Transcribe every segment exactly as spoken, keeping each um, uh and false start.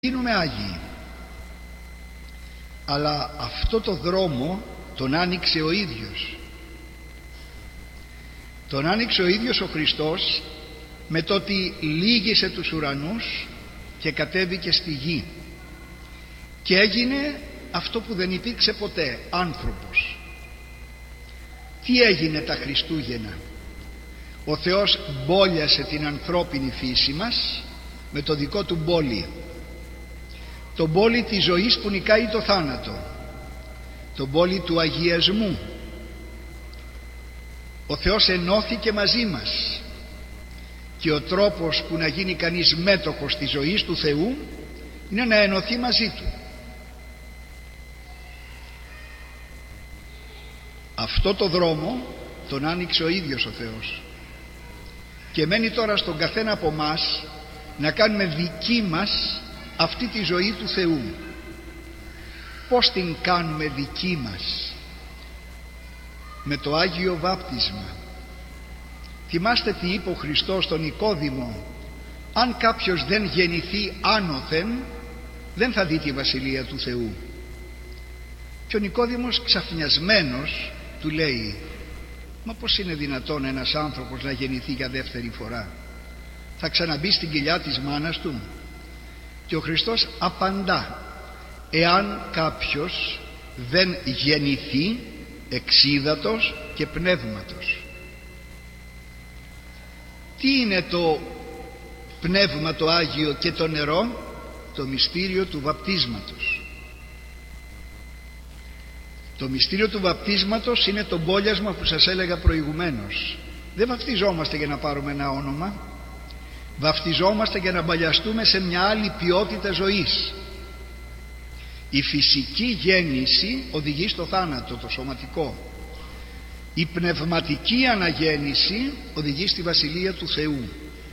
γίνουμε Άγιοι. Αλλά αυτό το δρόμο τον άνοιξε ο ίδιος. Τον άνοιξε ο ίδιος ο Χριστός με το ότι λύγησε τους ουρανούς και κατέβηκε στη γη και έγινε αυτό που δεν υπήρξε ποτέ, άνθρωπος. Τι έγινε τα Χριστούγεννα? Ο Θεός μπόλιασε την ανθρώπινη φύση μας με το δικό του μπόλι, το μπόλι της ζωής που νικάει το θάνατο, το μπόλι του αγιασμού. Ο Θεός ενώθηκε μαζί μας και ο τρόπος που να γίνει κανείς μέτοχος της ζωής του Θεού είναι να ενωθεί μαζί του. Αυτό το δρόμο τον άνοιξε ο ίδιος ο Θεός και μένει τώρα στον καθένα από μας να κάνουμε δική μας αυτή τη ζωή του Θεού. Πώς την κάνουμε δική μας? Με το Άγιο Βάπτισμα. Θυμάστε τι είπε ο Χριστός στον Νικόδημο: αν κάποιος δεν γεννηθεί άνωθεν δεν θα δει τη Βασιλεία του Θεού. Και ο Νικόδημος ξαφνιασμένος του λέει: μα πως είναι δυνατόν ένας άνθρωπος να γεννηθεί για δεύτερη φορά? Θα ξαναμπεί στην κοιλιά της μάνας του? Και ο Χριστός απαντά: εάν κάποιος δεν γεννηθεί εξίδατος και πνεύματος. Τι είναι το πνεύμα το Άγιο και το νερό? Το μυστήριο του βαπτίσματος. Το μυστήριο του βαπτίσματος είναι το μπόλιασμα που σας έλεγα προηγουμένως. Δεν βαπτιζόμαστε για να πάρουμε ένα όνομα, βαπτιζόμαστε για να μπαλιαστούμε σε μια άλλη ποιότητα ζωής. Η φυσική γέννηση οδηγεί στο θάνατο, το σωματικό. Η πνευματική αναγέννηση οδηγεί στη Βασιλεία του Θεού.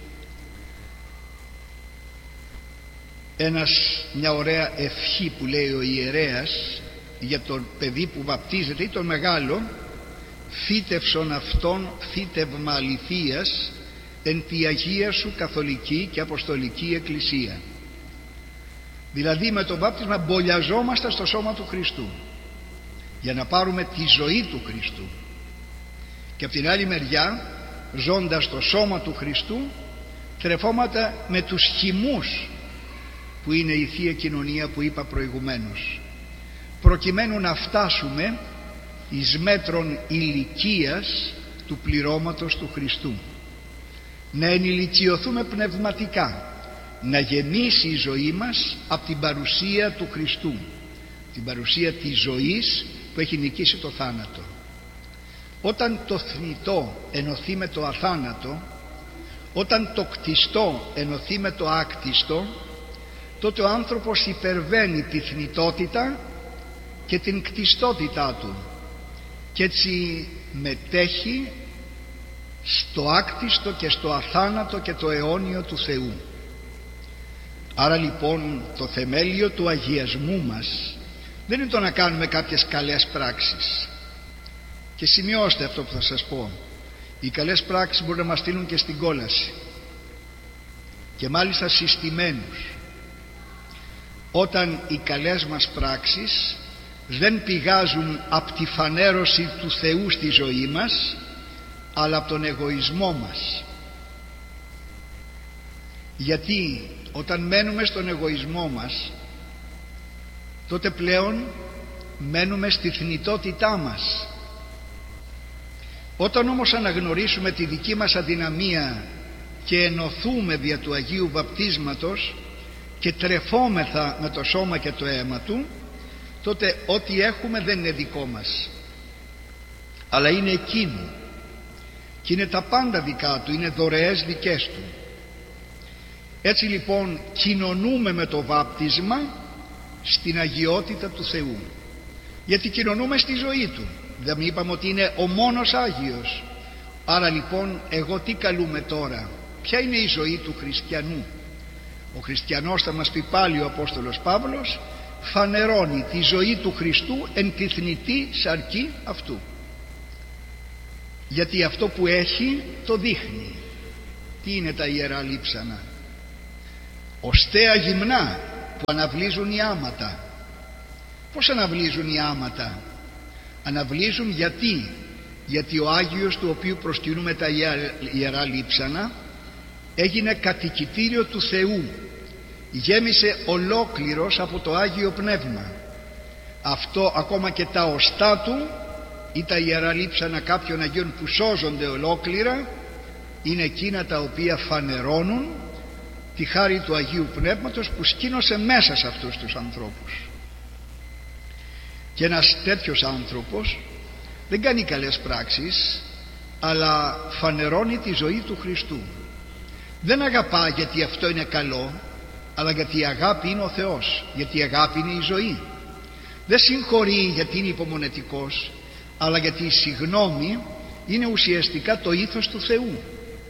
Ένας, μια ωραία ευχή που λέει ο ιερέας για το παιδί που βαπτίζεται ή τον μεγάλο: φύτευσον αυτόν φύτευμα αληθείας εν τη Αγία σου καθολική και αποστολική εκκλησία. Δηλαδή με το βάπτισμα μπολιαζόμαστε στο σώμα του Χριστού για να πάρουμε τη ζωή του Χριστού, και από την άλλη μεριά, ζώντας το σώμα του Χριστού, τρεφόμαστε με τους χυμούς που είναι η Θεία Κοινωνία που είπα προηγουμένως, προκειμένου να φτάσουμε εις μέτρον ηλικίας του πληρώματος του Χριστού, να ενηλικιωθούμε πνευματικά, να γεμίσει η ζωή μας από την παρουσία του Χριστού, την παρουσία της ζωής που έχει νικήσει το θάνατο. Όταν το θνητό ενωθεί με το αθάνατο, όταν το κτιστό ενωθεί με το άκτιστο, τότε ο άνθρωπος υπερβαίνει τη θνητότητα και την κτιστότητά του και έτσι μετέχει στο άκτιστο και στο αθάνατο και το αιώνιο του Θεού. Άρα λοιπόν το θεμέλιο του αγιασμού μας δεν είναι το να κάνουμε κάποιες καλές πράξεις. Και σημειώστε αυτό που θα σας πω: οι καλές πράξεις μπορούν να μας στείλουν και στην κόλαση, και μάλιστα συστημένους, όταν οι καλές μας πράξεις δεν πηγάζουν από τη φανέρωση του Θεού στη ζωή μας, αλλά από τον εγωισμό μας. Γιατί όταν μένουμε στον εγωισμό μας, τότε πλέον μένουμε στη θνητότητά μας. Όταν όμως αναγνωρίσουμε τη δική μας αδυναμία και ενωθούμε δια του Αγίου Βαπτίσματος και τρεφόμεθα με το σώμα και το αίμα του, τότε ό,τι έχουμε δεν είναι δικό μας, αλλά είναι εκείνου, και είναι τα πάντα δικά του, είναι δωρεές δικές του. Έτσι λοιπόν κοινωνούμε με το βάπτισμα στην αγιότητα του Θεού, γιατί κοινωνούμε στη ζωή του. Δεν είπαμε ότι είναι ο μόνος Άγιος? Άρα λοιπόν εγώ τι καλούμε τώρα? Ποια είναι η ζωή του χριστιανού? Ο χριστιανός, θα μας πει πάλι ο Απόστολος Παύλος, φανερώνει τη ζωή του Χριστού εν τη θνητή σαρκή αυτού, γιατί αυτό που έχει το δείχνει. Τι είναι τα ιερά λείψανα? οστέα γυμνά που αναβλύζουν οι άματα. Πώς αναβλύζουν οι άματα? Αναβλύζουν γιατί? Γιατί ο Άγιος, του οποίου προσκυνούμε τα Ιερά Λείψανα, έγινε κατοικητήριο του Θεού, γέμισε ολόκληρος από το Άγιο Πνεύμα. Αυτό ακόμα και τα οστά του ή τα Ιερά Λείψανα κάποιων Αγίων που σώζονται ολόκληρα είναι εκείνα τα οποία φανερώνουν τη χάρη του Αγίου Πνεύματος που σκήνωσε μέσα σε αυτούς τους ανθρώπους. Και ένας τέτοιος άνθρωπος δεν κάνει καλές πράξεις, αλλά φανερώνει τη ζωή του Χριστού. Δεν αγαπά γιατί αυτό είναι καλό, αλλά γιατί η αγάπη είναι ο Θεός, γιατί η αγάπη είναι η ζωή. Δεν συγχωρεί γιατί είναι υπομονετικός, αλλά γιατί η συγνώμη είναι ουσιαστικά το ήθος του Θεού.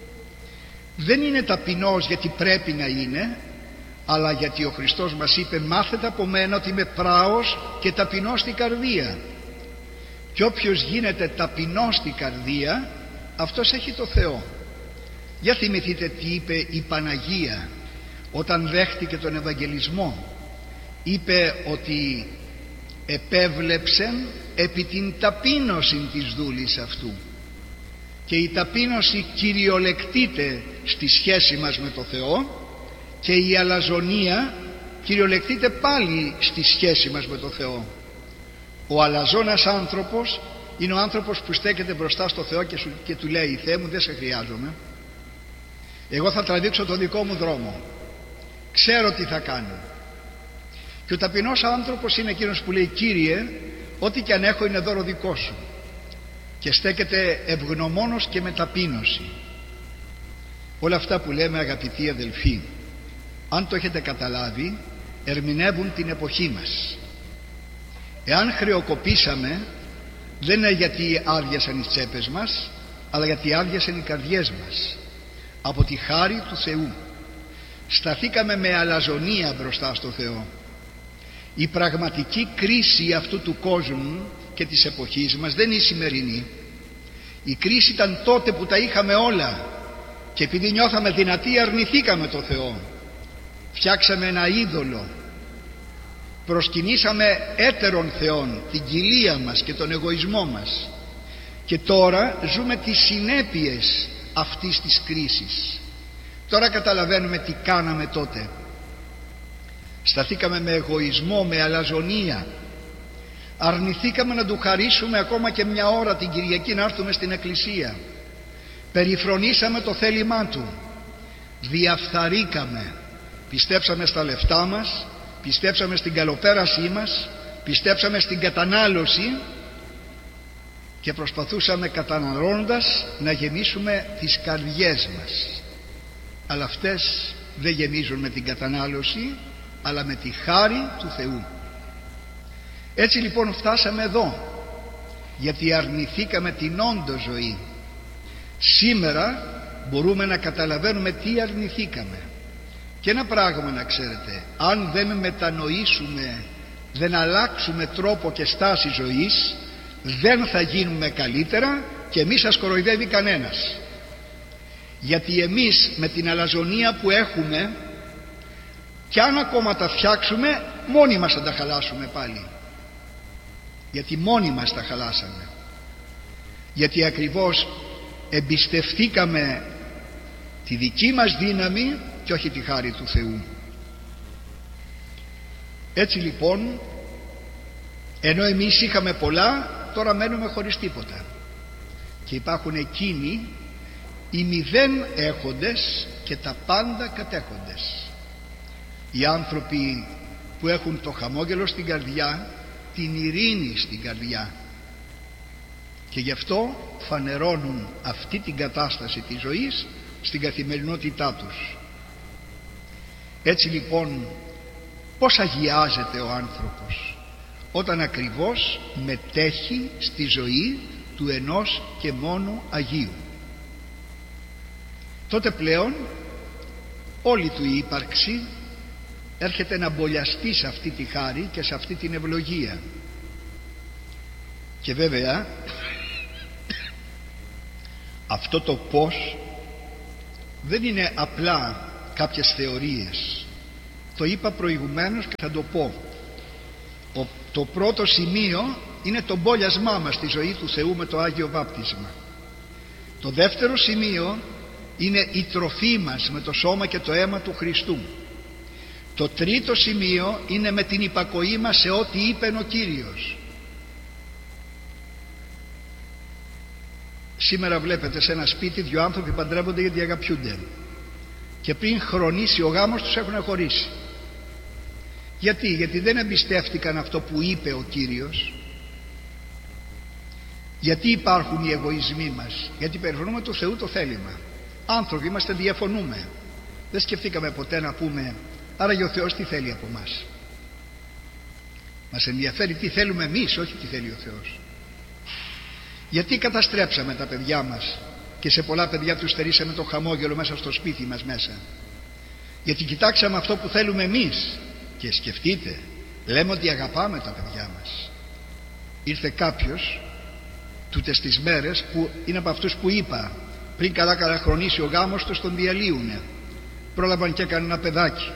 Δεν είναι ταπεινός γιατί πρέπει να είναι, αλλά γιατί ο Χριστός μας είπε «Μάθετε από μένα ότι είμαι πράος και ταπεινός στην καρδία». Και όποιος γίνεται ταπεινός στην καρδία, αυτός έχει το Θεό. Για θυμηθείτε τι είπε η Παναγία όταν δέχτηκε τον Ευαγγελισμό. Είπε ότι επέβλεψεν επί την ταπείνωση της δούλης αυτού. Και η ταπείνωση κυριολεκτείται στη σχέση μας με το Θεό, και η αλαζονία κυριολεκτείται πάλι στη σχέση μας με το Θεό. Ο αλαζόνας άνθρωπος είναι ο άνθρωπος που στέκεται μπροστά στο Θεό και, σου, και του λέει «Θεέ μου, δεν σε χρειάζομαι, εγώ θα τραβήξω το δικό μου δρόμο, ξέρω τι θα κάνω». Και ο ταπεινός άνθρωπος είναι εκείνος που λέει «Κύριε, ό,τι και αν έχω είναι δώρο δικό σου», και στέκεται ευγνωμόνος και με ταπείνωση. Όλα αυτά που λέμε, αγαπητοί αδελφοί, αν το έχετε καταλάβει, ερμηνεύουν την εποχή μας. Εάν χρεοκοπήσαμε, δεν είναι γιατί άδειασαν οι τσέπες μας, αλλά γιατί άδειασαν οι καρδιές μας από τη χάρη του Θεού. Σταθήκαμε με αλαζονία μπροστά στο Θεό. Η πραγματική κρίση αυτού του κόσμου και της εποχής μας δεν είναι η σημερινή. Η κρίση ήταν τότε που τα είχαμε όλα και επειδή νιώθαμε δυνατοί αρνηθήκαμε το Θεό. Φτιάξαμε ένα είδωλο, προσκυνήσαμε έτερων θεών, την κοιλία μας και τον εγωισμό μας, και τώρα ζούμε τις συνέπειες αυτής της κρίσης. Τώρα καταλαβαίνουμε τι κάναμε τότε. Σταθήκαμε με εγωισμό, με αλαζονία, αρνηθήκαμε να του χαρίσουμε ακόμα και μια ώρα την Κυριακή να έρθουμε στην εκκλησία, περιφρονήσαμε το θέλημά του, διαφθαρήκαμε, πιστέψαμε στα λεφτά μας, πιστέψαμε στην καλοπέρασή μας, πιστέψαμε στην κατανάλωση και προσπαθούσαμε καταναλώνοντας να γεμίσουμε τις καρδιές μας. Αλλά αυτές δεν γεμίζουν με την κατανάλωση, αλλά με τη χάρη του Θεού. Έτσι λοιπόν φτάσαμε εδώ, γιατί αρνηθήκαμε την όντω ζωή. Σήμερα μπορούμε να καταλαβαίνουμε τι αρνηθήκαμε. Και ένα πράγμα να ξέρετε, αν δεν μετανοήσουμε, δεν αλλάξουμε τρόπο και στάση ζωής, δεν θα γίνουμε καλύτερα και εμείς σας κοροϊδεύει κανένας. Γιατί εμείς με την αλαζονία που έχουμε, κι αν ακόμα τα φτιάξουμε, μόνοι μας θα τα χαλάσουμε πάλι. Γιατί μόνοι μας τα χαλάσαμε. Γιατί ακριβώς εμπιστευτήκαμε τη δική μας δύναμη και όχι τη χάρη του Θεού. Έτσι λοιπόν, ενώ εμείς είχαμε πολλά, τώρα μένουμε χωρίς τίποτα. Και υπάρχουν εκείνοι οι μηδέν έχοντες και τα πάντα κατέχοντες. Οι άνθρωποι που έχουν το χαμόγελο στην καρδιά, την ειρήνη στην καρδιά, και γι' αυτό φανερώνουν αυτή την κατάσταση της ζωής στην καθημερινότητά τους. Έτσι λοιπόν, πώς αγιάζεται ο άνθρωπος? Όταν ακριβώς μετέχει στη ζωή του ενός και μόνο Αγίου. Τότε πλέον όλη του η ύπαρξη έρχεται να μπολιαστεί σε αυτή τη χάρη και σε αυτή την ευλογία. Και βέβαια αυτό το πώς δεν είναι απλά κάποιες θεωρίες, Το είπα προηγουμένως και θα το πω. Ο, το πρώτο σημείο είναι το μπόλιασμά μας στη ζωή του Θεού με το Άγιο Βάπτισμα. Το δεύτερο σημείο είναι η τροφή μας με το σώμα και το αίμα του Χριστού. Το τρίτο σημείο είναι με την υπακοή μας σε ό,τι είπε ο Κύριος. Σήμερα βλέπετε σε ένα σπίτι δύο άνθρωποι παντρεύονται γιατί αγαπιούνται και πριν χρονίσει ο γάμος τους έχουν χωρίσει. Γιατί? Γιατί δεν εμπιστεύτηκαν αυτό που είπε ο Κύριος. Γιατί υπάρχουν οι εγωισμοί μας? Γιατί περιφρονούμε του Θεού το θέλημα. Άνθρωποι είμαστε, διαφωνούμε. Δεν σκεφτήκαμε ποτέ να πούμε άραγε ο Θεός τι θέλει από μας. Μας ενδιαφέρει τι θέλουμε εμείς, όχι τι θέλει ο Θεός. Γιατί καταστρέψαμε τα παιδιά μας και σε πολλά παιδιά τους στερήσαμε το χαμόγελο μέσα στο σπίτι μας μέσα? Γιατί κοιτάξαμε αυτό που θέλουμε εμείς. Και σκεφτείτε, λέμε ότι αγαπάμε τα παιδιά μας. Ήρθε κάποιος τούτες τις μέρες που είναι από αυτούς που είπα πριν καλά καλά χρονίσει ο γάμος τους, τον διαλύουνε. Πρόλαβαν και έκανε ένα παιδάκι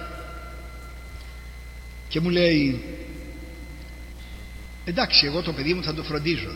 και μου λέει εντάξει, εγώ το παιδί μου θα το φροντίζω.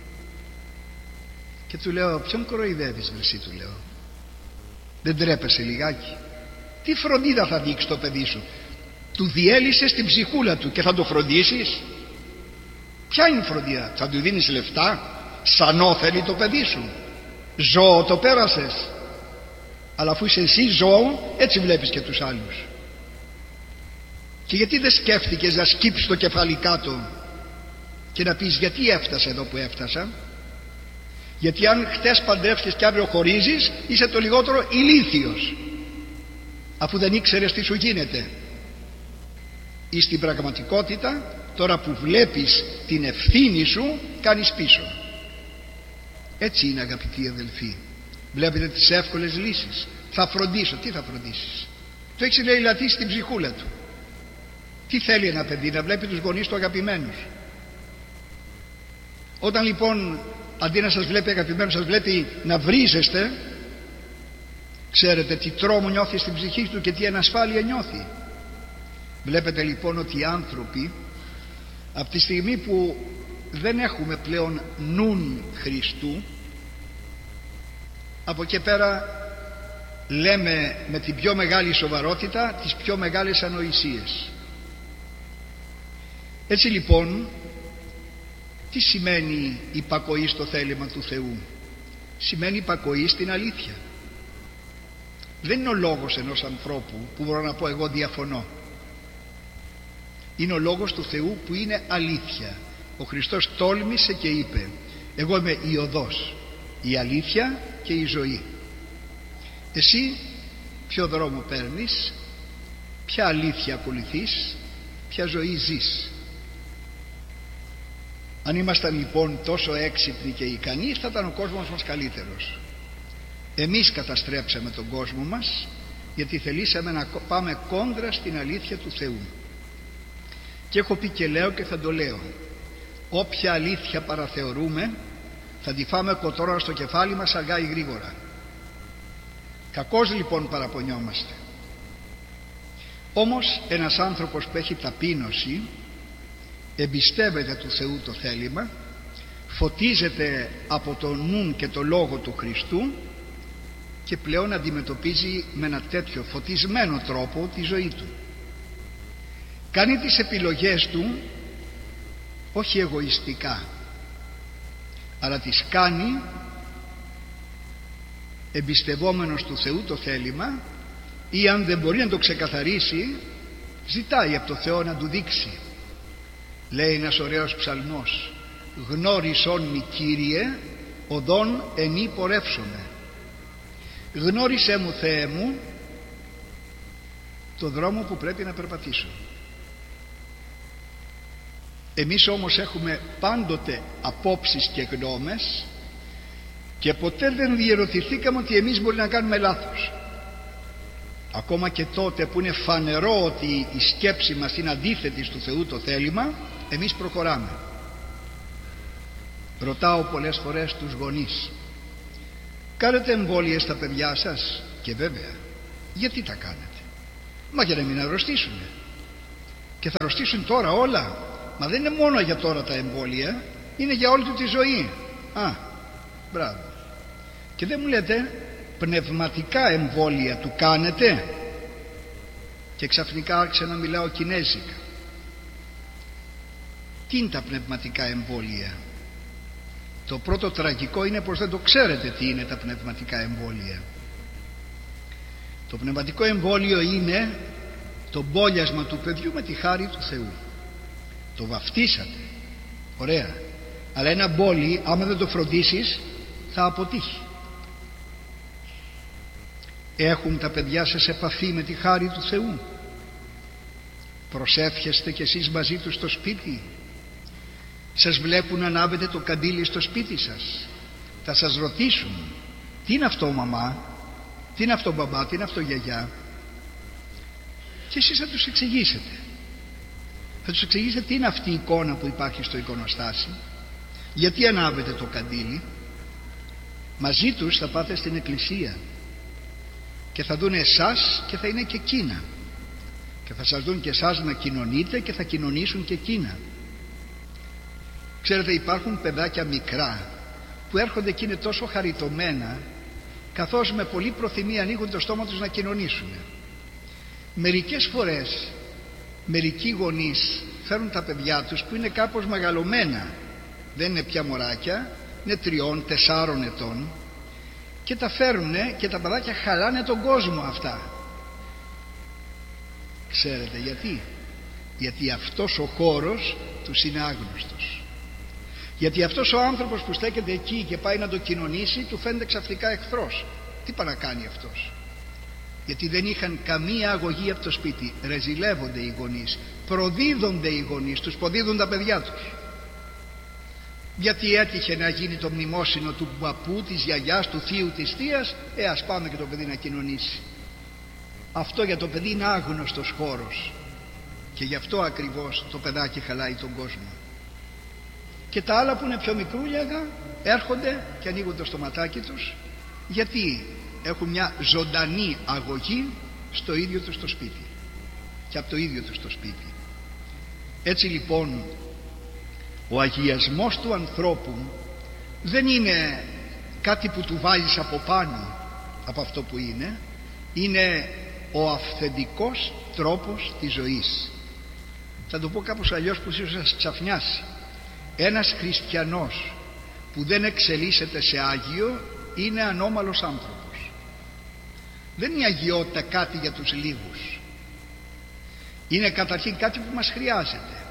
Και του λέω ποιον κοροϊδεύεις βρεσί, του λέω, δεν τρέπεσαι λιγάκι? Τι φροντίδα θα δείξει το παιδί σου? Του διέλυσες την ψυχούλα του και θα το φροντίσεις? Ποια είναι η φροντίδα? Θα του δίνεις λεφτά? Σανό θέλει το παιδί σου? Ζώο το πέρασες? Αλλά αφού είσαι εσύ ζώο, έτσι βλέπεις και τους άλλους. Και γιατί δεν σκέφτηκες να σκύψεις το κεφάλι κάτω και να πεις γιατί έφτασε εδώ που έφτασα? Γιατί αν χτες παντρεύτηκες και αύριο χωρίζεις, είσαι το λιγότερο ηλίθιος, αφού δεν ήξερες τι σου γίνεται. Ή στην πραγματικότητα, τώρα που βλέπεις την ευθύνη σου, κάνεις πίσω. Έτσι είναι, αγαπητοί αδελφοί. Βλέπετε τις εύκολες λύσεις. Θα φροντίσω. Τι θα φροντίσεις? Το έχεις λαιλατήσει στην ψυχούλα του. Τι θέλει ένα παιδί? Να βλέπει τους γονείς του αγαπημένους. Όταν λοιπόν αντί να σας βλέπει αγαπημένους, σας βλέπει να βρίζεστε, ξέρετε τι τρόμο νιώθει στην ψυχή του και τι ανασφάλεια νιώθει. Βλέπετε λοιπόν ότι οι άνθρωποι από τη στιγμή που δεν έχουμε πλέον νουν Χριστού, από εκεί πέρα λέμε με την πιο μεγάλη σοβαρότητα τις πιο μεγάλες ανοησίες. Έτσι λοιπόν, τι σημαίνει υπακοή στο θέλημα του Θεού? Σημαίνει υπακοή στην αλήθεια. Δεν είναι ο λόγος ενός ανθρώπου που μπορώ να πω εγώ διαφωνώ. Είναι ο λόγος του Θεού που είναι αλήθεια. Ο Χριστός τόλμησε και είπε εγώ είμαι η οδός, η αλήθεια και η ζωή. Εσύ ποιο δρόμο παίρνεις? Ποια αλήθεια ακολουθείς? Ποια ζωή ζεις? Αν ήμασταν λοιπόν τόσο έξυπνοι και ικανοί, θα ήταν ο κόσμος μας καλύτερος. Εμείς καταστρέψαμε τον κόσμο μας γιατί θελήσαμε να πάμε κόντρα στην αλήθεια του Θεού. Και έχω πει και λέω και θα το λέω, όποια αλήθεια παραθεωρούμε θα τη φάμε κοτόρα στο κεφάλι μας αργά ή γρήγορα. Κακώς λοιπόν παραπονιόμαστε. Όμως ένας άνθρωπος που έχει ταπείνωση εμπιστεύεται του Θεού το θέλημα, φωτίζεται από το νουν και το λόγο του Χριστού και πλέον αντιμετωπίζει με ένα τέτοιο φωτισμένο τρόπο τη ζωή του. Κάνει τις επιλογές του όχι εγωιστικά, αλλά τις κάνει εμπιστευόμενος του Θεού το θέλημα, ή αν δεν μπορεί να το ξεκαθαρίσει ζητάει από το Θεό να του δείξει. Λέει ένας ωραίος ψαλμός, γνώρισόν μη Κύριε οδόν ενή πορεύσομαι. Γνώρισέ μου Θεέ μου το δρόμο που πρέπει να περπατήσω. Εμείς όμως έχουμε πάντοτε απόψεις και γνώμες και ποτέ δεν διερωτηθήκαμε ότι εμείς μπορεί να κάνουμε λάθος. Ακόμα και τότε που είναι φανερό ότι η σκέψη μας είναι αντίθετη στο Θεού το θέλημα, εμείς προχωράμε. Ρωτάω πολλές φορές τους γονείς, κάνετε εμβόλια στα παιδιά σας? Και βέβαια, γιατί τα κάνετε? Μα για να μην αρρωστήσουν. Και θα αρρωστήσουν τώρα όλα. Μα δεν είναι μόνο για τώρα τα εμβόλια, είναι για όλη του τη ζωή. Α, μπράβο. Και δεν μου λέτε πνευματικά εμβόλια του κάνετε? Και ξαφνικά άρχισα να μιλάω κινέζικα. Τι είναι τα πνευματικά εμβόλια? Το πρώτο τραγικό είναι πως δεν το ξέρετε τι είναι τα πνευματικά εμβόλια. Το πνευματικό εμβόλιο είναι το μπόλιασμα του παιδιού με τη χάρη του Θεού. Το βαφτίσατε, ωραία, αλλά ένα μπόλι άμα δεν το φροντίσεις θα αποτύχει. Έχουν τα παιδιά σας επαφή με τη χάρη του Θεού? Προσεύχεστε κι εσείς μαζί τους στο σπίτι? Σας βλέπουν να ανάβετε το καντήλι στο σπίτι σας? Θα σας ρωτήσουν τι είναι αυτό μαμά, τι είναι αυτό μπαμπά, τι είναι αυτό γιαγιά? Και εσείς θα τους εξηγήσετε. Θα τους εξηγήσετε τι είναι αυτή η εικόνα που υπάρχει στο εικονοστάσι, γιατί ανάβετε το καντήλι. Μαζί τους θα πάτε στην εκκλησία και θα δουν εσάς και θα είναι και εκείνα, και θα σας δουν και εσάς να κοινωνείτε και θα κοινωνήσουν και εκείνα. Ξέρετε, υπάρχουν παιδάκια μικρά που έρχονται και είναι τόσο χαριτωμένα, καθώς με πολύ προθυμία ανοίγουν το στόμα τους να κοινωνήσουν. Μερικές φορές μερικοί γονείς φέρουν τα παιδιά τους που είναι κάπως μεγαλωμένα, δεν είναι πια μωράκια, είναι τριών, τεσσάρων ετών, και τα φέρουνε και τα παιδάκια χαλάνε τον κόσμο αυτά. Ξέρετε γιατί? Γιατί αυτός ο χώρος τους είναι άγνωστος. Γιατί αυτός ο άνθρωπος που στέκεται εκεί και πάει να το κοινωνήσει, του φαίνεται ξαφνικά εχθρός. Τι πάει να κάνει αυτός? Γιατί δεν είχαν καμία αγωγή από το σπίτι. Ρεζιλεύονται οι γονείς, προδίδονται οι γονείς, τους προδίδουν τα παιδιά τους. Γιατί έτυχε να γίνει το μνημόσυνο του παππού, της γιαγιάς, του θείου, της θείας, ε ας πάμε και το παιδί να κοινωνήσει. Αυτό για το παιδί είναι άγνωστος χώρος, και γι' αυτό ακριβώς το παιδάκι χαλάει τον κόσμο. Και τα άλλα που είναι πιο μικρούλιαγα έρχονται και ανοίγουν το στοματάκι τους, γιατί έχουν μια ζωντανή αγωγή στο ίδιο τους το σπίτι και από το ίδιο τους το σπίτι. Έτσι λοιπόν ο αγιασμός του ανθρώπου δεν είναι κάτι που του βάζεις από πάνω από αυτό που είναι, είναι ο αυθεντικός τρόπος της ζωής. Θα το πω κάπως αλλιώς που ίσως σας ξαφνιάσει. Ένας χριστιανός που δεν εξελίσσεται σε Άγιο είναι ανώμαλος άνθρωπος. Δεν είναι η αγιότητα κάτι για τους λίγους, είναι καταρχήν κάτι που μας χρειάζεται.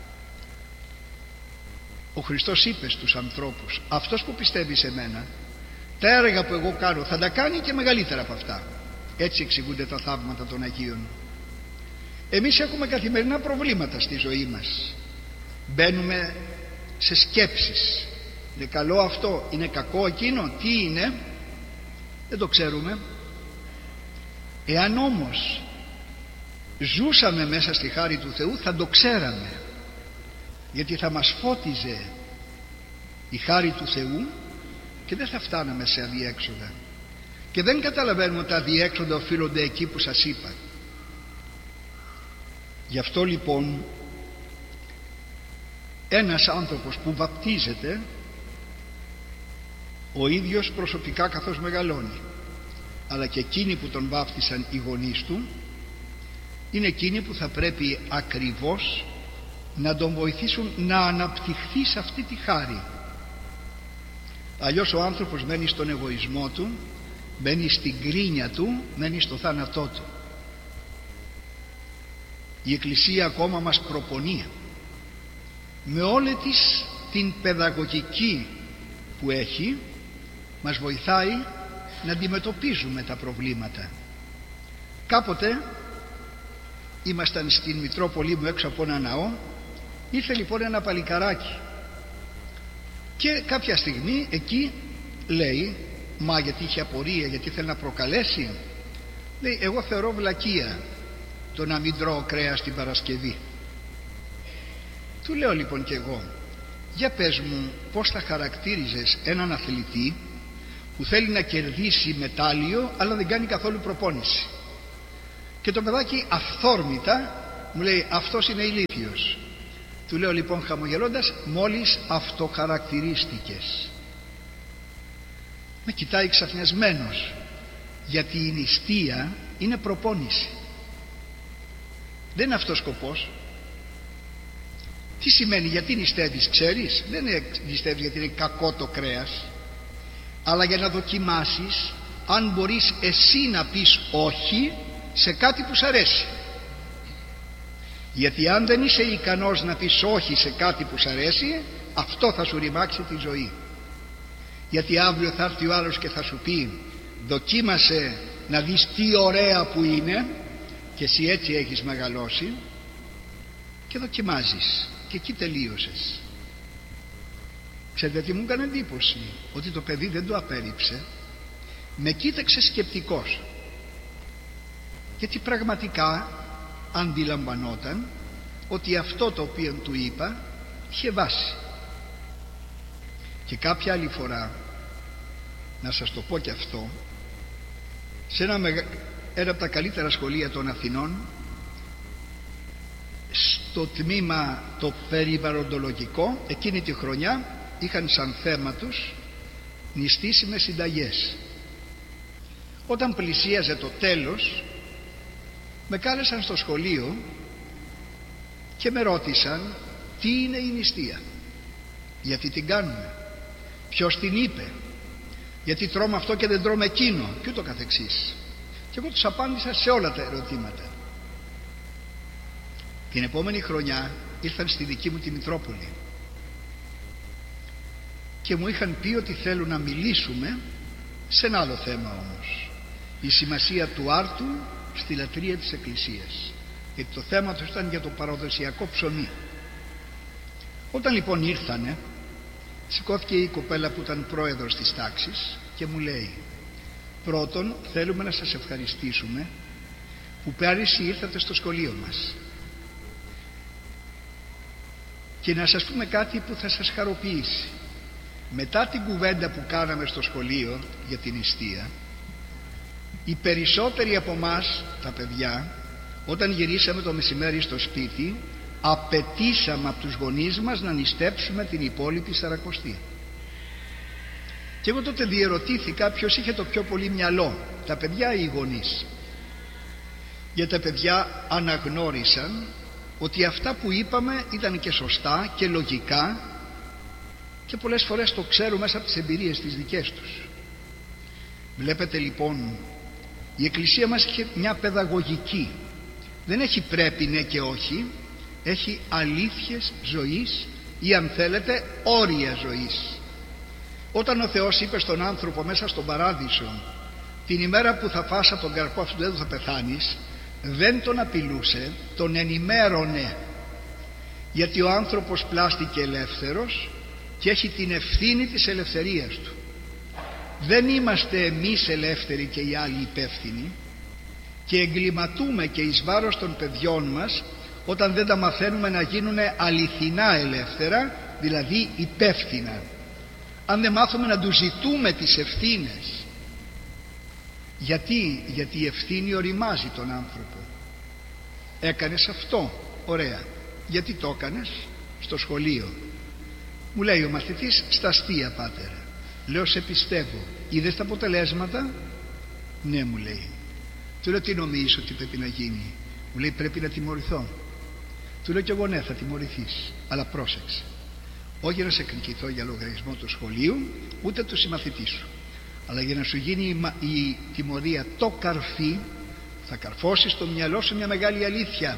Ο Χριστός είπε στους ανθρώπους, αυτός που πιστεύει σε μένα, τα έργα που εγώ κάνω θα τα κάνει και μεγαλύτερα από αυτά. Έτσι εξηγούνται τα θαύματα των Αγίων. Εμείς έχουμε καθημερινά προβλήματα στη ζωή μας. Μπαίνουμε σε σκέψεις, είναι καλό αυτό, είναι κακό εκείνο, τι είναι, δεν το ξέρουμε. Εάν όμως ζούσαμε μέσα στη χάρη του Θεού θα το ξέραμε, γιατί θα μας φώτιζε η χάρη του Θεού και δεν θα φτάναμε σε αδιέξοδα. Και δεν καταλαβαίνουμε ότι τα αδιέξοδα οφείλονται εκεί που σας είπα. Γι' αυτό λοιπόν ένας άνθρωπος που βαπτίζεται ο ίδιος προσωπικά καθώς μεγαλώνει, αλλά και εκείνοι που τον βάφτισαν οι γονείς του, είναι εκείνοι που θα πρέπει ακριβώς να τον βοηθήσουν να αναπτυχθεί σε αυτή τη χάρη. Αλλιώς ο άνθρωπος μένει στον εγωισμό του, μένει στην κρίνια του, μένει στο θάνατό του. Η Εκκλησία ακόμα μας προπονεί με όλη της την παιδαγωγική που έχει, μας βοηθάει να αντιμετωπίζουμε τα προβλήματα. Κάποτε ήμασταν στην Μητρόπολη μου έξω από ένα ναό, ήρθε λοιπόν ένα παλικαράκι και κάποια στιγμή εκεί λέει, μα γιατί είχε απορία, γιατί θέλει να προκαλέσει, λέει, εγώ θεωρώ βλακεία το να μην τρώω κρέας την Παρασκευή. Του λέω λοιπόν και εγώ, για πες μου πως θα χαρακτήριζες έναν αθλητή που θέλει να κερδίσει μετάλλιο αλλά δεν κάνει καθόλου προπόνηση. Και το παιδάκι αυθόρμητα μου λέει, αυτός είναι ηλίθιος. Του λέω λοιπόν χαμογελώντας, μόλις αυτοχαρακτηρίστηκες. Με κοιτάει ξαφνιασμένος, γιατί η νηστεία είναι προπόνηση, δεν είναι αυτός σκοπός. Τι σημαίνει γιατί νηστεύεις, ξέρεις? Δεν είναι νηστεύεις γιατί είναι κακό το κρέας, αλλά για να δοκιμάσεις αν μπορείς εσύ να πεις όχι σε κάτι που σ' αρέσει. Γιατί αν δεν είσαι ικανός να πεις όχι σε κάτι που σ' αρέσει, αυτό θα σου ρημάξει τη ζωή. Γιατί αύριο θα έρθει ο άλλος και θα σου πει, δοκίμασε να δεις τι ωραία που είναι, και εσύ έτσι έχεις μεγαλώσει, και δοκιμάζεις και εκεί τελείωσες. Ξέρετε τι μου έκανε εντύπωση? Ότι το παιδί δεν το απέρριψε, με κοίταξε σκεπτικός, γιατί πραγματικά αντιλαμβανόταν ότι αυτό το οποίο του είπα είχε βάση. Και κάποια άλλη φορά, να σας το πω και αυτό, σε ένα, μεγα... ένα από τα καλύτερα σχολεία των Αθηνών, στο τμήμα το περιβαλλοντολογικό, εκείνη τη χρονιά είχαν σαν θέμα τους νηστίσιμες συνταγές. Όταν πλησίαζε το τέλος, με κάλεσαν στο σχολείο και με ρώτησαν τι είναι η νηστεία, γιατί την κάνουμε, ποιος την είπε, γιατί τρώμε αυτό και δεν τρώμε εκείνο, και ούτω καθεξής. Και εγώ τους απάντησα σε όλα τα ερωτήματα. Την επόμενη χρονιά ήρθαν στη δική μου τη Μητρόπολη και μου είχαν πει ότι θέλουν να μιλήσουμε σε ένα άλλο θέμα όμως, η σημασία του άρτου στη λατρεία της Εκκλησίας, γιατί το θέμα του ήταν για το παραδοσιακό ψωμί. Όταν λοιπόν ήρθανε, σηκώθηκε η κοπέλα που ήταν πρόεδρος της τάξης και μου λέει, πρώτον θέλουμε να σας ευχαριστήσουμε που πέρυσι ήρθατε στο σχολείο μας, και να σας πούμε κάτι που θα σας χαροποιήσει. Μετά την κουβέντα που κάναμε στο σχολείο για την νηστεία, οι περισσότεροι από μας τα παιδιά, όταν γυρίσαμε το μεσημέρι στο σπίτι, απαιτήσαμε από τους γονείς μας να νηστέψουμε την υπόλοιπη Σαρακοστή. Και εγώ τότε διερωτήθηκα ποιος είχε το πιο πολύ μυαλό, τα παιδιά ή οι γονείς. Γιατί τα παιδιά αναγνώρισαν ότι αυτά που είπαμε ήταν και σωστά και λογικά, και πολλές φορές το ξέρουν μέσα από τις εμπειρίες τις δικές τους. Βλέπετε λοιπόν, η Εκκλησία μας έχει μια παιδαγωγική, δεν έχει πρέπει ναι και όχι, έχει αλήθειες ζωής, ή αν θέλετε όρια ζωής. Όταν ο Θεός είπε στον άνθρωπο μέσα στον παράδεισο, την ημέρα που θα φας από τον καρπό αυτού του έδου θα πεθάνεις, δεν τον απειλούσε, τον ενημέρωνε, γιατί ο άνθρωπος πλάστηκε ελεύθερος και έχει την ευθύνη της ελευθερίας του. Δεν είμαστε εμείς ελεύθεροι και οι άλλοι υπεύθυνοι, και εγκληματούμε και εις βάρος των παιδιών μας όταν δεν τα μαθαίνουμε να γίνουν αληθινά ελεύθερα, δηλαδή υπεύθυνα. Αν δεν μάθουμε να τους ζητούμε τις ευθύνες. Γιατί, γιατί η ευθύνη οριμάζει τον άνθρωπο. Έκανες αυτό, ωραία, γιατί το έκανες? Στο σχολείο. Μου λέει ο μαθητής, στα αστεία πάτερα. Λέω, σε πιστεύω, είδες τα αποτελέσματα? Ναι, μου λέει. Του λέω, τι νομίζεις ότι πρέπει να γίνει? Μου λέει, πρέπει να τιμωρηθώ. Του λέω κι εγώ, ναι, θα τιμωρηθείς, αλλά πρόσεξε, όχι να σε εκδικηθώ για λογαριασμό του σχολείου ούτε του συμμαθητή σου, αλλά για να σου γίνει η, η τιμωρία το καρφί, θα καρφώσεις στο μυαλό σου μια μεγάλη αλήθεια,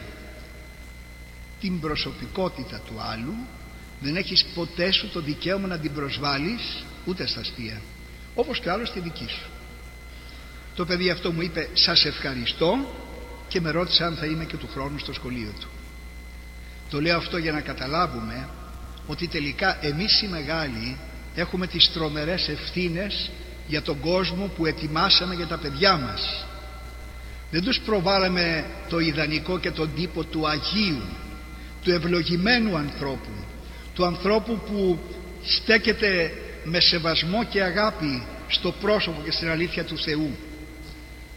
την προσωπικότητα του άλλου δεν έχεις ποτέ σου το δικαίωμα να την προσβάλλεις ούτε στα αστεία, όπως και άλλος τη δική σου. Το παιδί αυτό μου είπε σας ευχαριστώ και με ρώτησε αν θα είμαι και του χρόνου στο σχολείο του. Το λέω αυτό για να καταλάβουμε ότι τελικά εμείς οι μεγάλοι έχουμε τις τρομερές ευθύνες για τον κόσμο που ετοιμάσαμε για τα παιδιά μας. Δεν τους προβάλαμε το ιδανικό και τον τύπο του Αγίου, του ευλογημένου ανθρώπου, του ανθρώπου που στέκεται με σεβασμό και αγάπη στο πρόσωπο και στην αλήθεια του Θεού.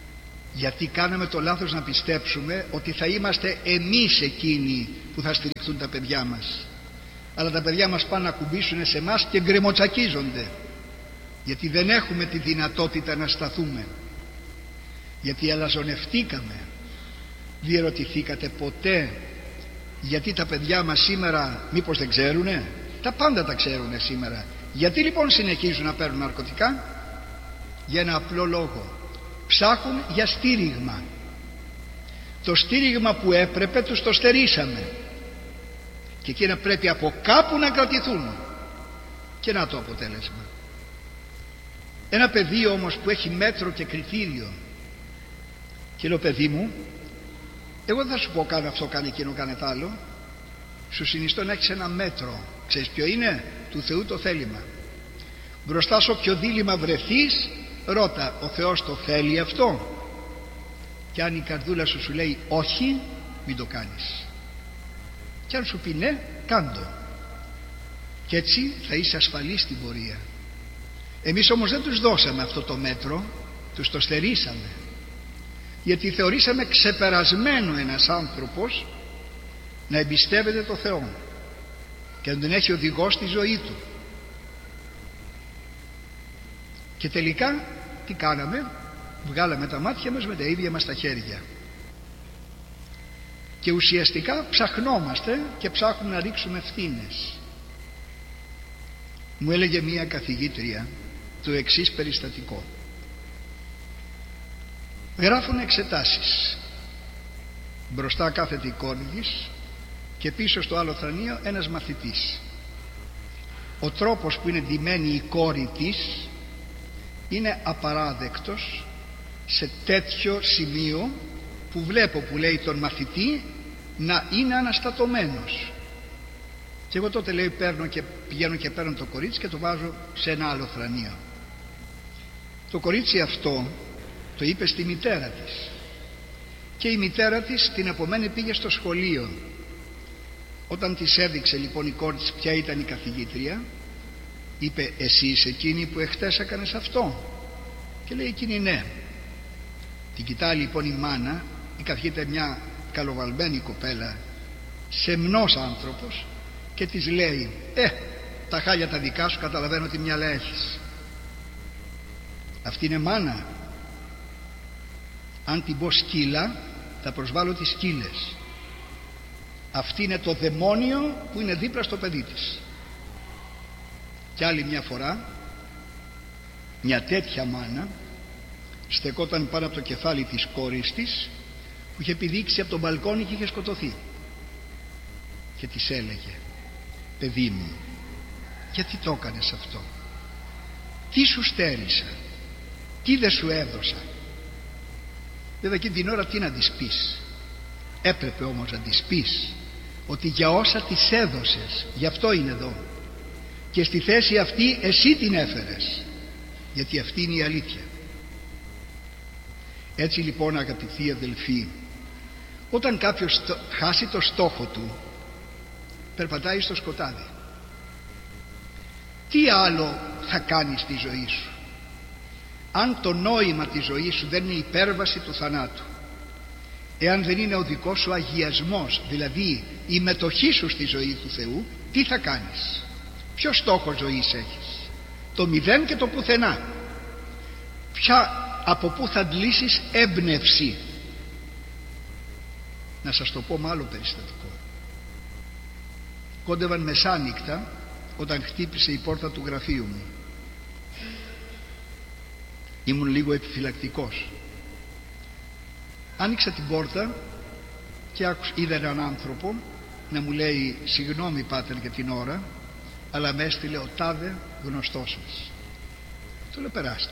Γιατί κάναμε το λάθος να πιστέψουμε ότι θα είμαστε εμείς εκείνοι που θα στηριχθούν τα παιδιά μας. Αλλά τα παιδιά μας πάνε να κουμπίσουν σε εμάς και γκρεμοτσακίζονται, γιατί δεν έχουμε τη δυνατότητα να σταθούμε, γιατί αλαζονευτήκαμε. Διερωτηθήκατε ποτέ γιατί τα παιδιά μας σήμερα μήπως δεν ξέρουνε? Τα πάντα τα ξέρουνε σήμερα. Γιατί λοιπόν συνεχίζουν να παίρνουν ναρκωτικά? Για ένα απλό λόγο: ψάχνουν για στήριγμα. Το στήριγμα που έπρεπε τους το στερήσαμε, και εκείνα πρέπει από κάπου να κρατηθούν. Και να το αποτέλεσμα. Ένα παιδί όμως που έχει μέτρο και κριτήριο, και λέω: παιδί μου, εγώ δεν θα σου πω κάνε αυτό, κάνε εκείνο, κάνε τ' άλλο. Σου συνιστώ να έχεις ένα μέτρο. Ξέρεις ποιο είναι? Του Θεού το θέλημα. Μπροστά σε όποιο δίλημμα βρεθείς, ρώτα: ο Θεός το θέλει αυτό? Και αν η καρδούλα σου σου λέει όχι, μην το κάνεις. Και αν σου πει ναι, κάντο. Και έτσι θα είσαι ασφαλής στην πορεία. Εμείς όμως δεν τους δώσαμε αυτό το μέτρο, τους το στερήσαμε, γιατί θεωρήσαμε ξεπερασμένο ένας άνθρωπος να εμπιστεύεται το Θεό και να τον έχει οδηγό στη ζωή του. Και τελικά τι κάναμε? Βγάλαμε τα μάτια μας με τα ίδια μας τα χέρια, και ουσιαστικά ψαχνόμαστε και ψάχνουμε να ρίξουμε ευθύνες. Μου έλεγε μία καθηγήτρια το εξής περιστατικό. Γράφουν εξετάσεις. Μπροστά κάθεται η κόρη της και πίσω στο άλλο θρανείο ένας μαθητής. Ο τρόπος που είναι ντυμένη η κόρη της είναι απαράδεκτος σε τέτοιο σημείο που βλέπω, που λέει, τον μαθητή να είναι αναστατωμένος. Και εγώ τότε, λέει, παίρνω και πηγαίνω και παίρνω το κορίτσι και το βάζω σε ένα άλλο θρανείο. Το κορίτσι αυτό το είπε στη μητέρα της, και η μητέρα της την επομένη πήγε στο σχολείο. Όταν της έδειξε λοιπόν η κόρη της ποια ήταν η καθηγήτρια, είπε: εσύ είσαι εκείνη που εχθές έκανες αυτό? Και λέει εκείνη ναι. Την κοιτάει λοιπόν η μάνα, η καθηγήτρια, μια καλοβαλμένη κοπέλα, σεμνός άνθρωπος, και της λέει: ε, τα χάλια τα δικά σου, καταλαβαίνω ότι μυαλά έχεις. Αυτή είναι μάνα? Αν την πω σκύλα, θα προσβάλλω τις σκύλες. Αυτή είναι το δαιμόνιο που είναι δίπλα στο παιδί της. Και άλλη μια φορά μια τέτοια μάνα στεκόταν πάνω από το κεφάλι της κόρης της, που είχε πηδήξει από τον μπαλκόνι και είχε σκοτωθεί, και της έλεγε: παιδί μου, γιατί το έκανες αυτό? Τι σου στέρισα? Τι δεν σου έδωσα? Βέβαια εκείνη την ώρα τι να της πεις? Έπρεπε όμως να της πεις ότι για όσα της έδωσες, γι' αυτό είναι εδώ, και στη θέση αυτή εσύ την έφερες, γιατί αυτή είναι η αλήθεια. Έτσι λοιπόν, αγαπητοί αδελφοί, όταν κάποιος χάσει το στόχο του, περπατάει στο σκοτάδι. Τι άλλο θα κάνει στη ζωή σου? Αν το νόημα της ζωής σου δεν είναι η υπέρβαση του θανάτου, εάν δεν είναι ο δικός σου αγιασμός, δηλαδή η μετοχή σου στη ζωή του Θεού, τι θα κάνεις? Ποιο στόχο ζωής έχεις? Το μηδέν και το πουθενά. Ποια, από πού θα αντλήσεις έμπνευση? Να σας το πω με άλλο περιστατικό. Κόντευαν μεσάνυχτα όταν χτύπησε η πόρτα του γραφείου μου. Ήμουν λίγο επιφυλακτικός. Άνοιξα την πόρτα και άκουσα, είδα έναν άνθρωπο να μου λέει: συγγνώμη πάτερ για την ώρα, αλλά με έστειλε ο τάδε γνωστός σας. Του λέω: περάστε.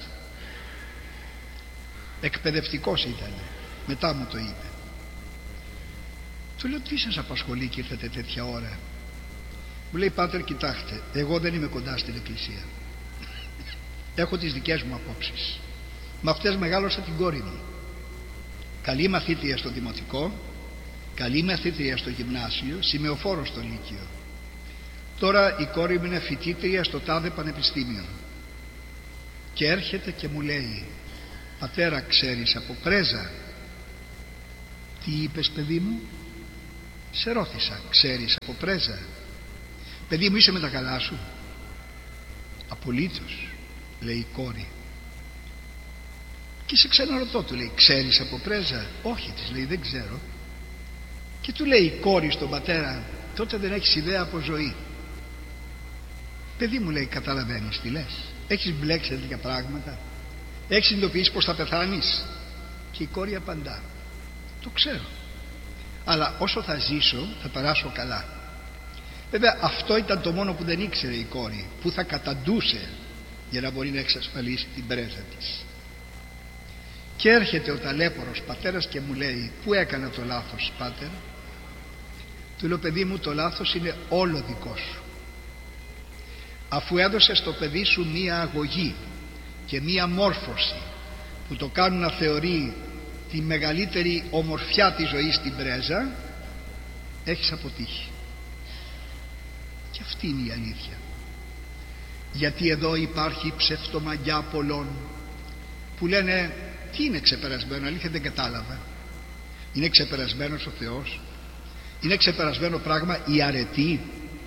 Εκπαιδευτικός ήταν, μετά μου το είπε. Του λέω: τι σας απασχολεί και ήρθατε τέτοια ώρα? Μου λέει: πάτερ, κοιτάξτε, εγώ δεν είμαι κοντά στην εκκλησία, έχω τις δικές μου απόψεις, μα αυτές μεγάλωσα την κόρη μου, καλή μαθήτρια στο δημοτικό, καλή μαθήτρια στο γυμνάσιο, σημεοφόρος στο λύκειο. Τώρα η κόρη μου είναι φοιτήτρια στο τάδε πανεπιστήμιο, και έρχεται και μου λέει: πατέρα, ξέρεις από πρέζα? Τι είπες, παιδί μου? Σε ρώτησα, ξέρεις από πρέζα? Παιδί μου, είσαι με τα καλά σου? Απολύτως, λέει η κόρη. Και σε ξαναρωτώ, του λέει, ξέρεις από πρέζα? Όχι, της λέει, δεν ξέρω. Και του λέει η κόρη στον πατέρα, τότε δεν έχεις ιδέα από ζωή. Παιδί μου, λέει, καταλαβαίνεις τι λες? Έχεις μπλέξει τέτοια πράγματα? Έχεις συνειδητοποιήσει πως θα πεθάνεις? Και η κόρη απαντά, το ξέρω, αλλά όσο θα ζήσω θα περάσω καλά. Βέβαια αυτό ήταν το μόνο που δεν ήξερε η κόρη, που θα καταντούσε για να μπορεί να εξασφαλίσει την πρέζα της. Και έρχεται ο ταλέπορος πατέρας και μου λέει, πού έκανα το λάθος, πάτερ? Του λέω, παιδί μου, το λάθος είναι όλο δικό σου. Αφού έδωσες στο παιδί σου μία αγωγή και μία μόρφωση που το κάνουν να θεωρεί τη μεγαλύτερη ομορφιά της ζωής στην πρέζα, έχεις αποτύχει. Και αυτή είναι η αλήθεια. Γιατί εδώ υπάρχει ψευτομαγιά πολλών που λένε, τι είναι ξεπερασμένο? Αλήθεια δεν κατάλαβα. Είναι ξεπερασμένος ο Θεός? Είναι ξεπερασμένο πράγμα η αρετή?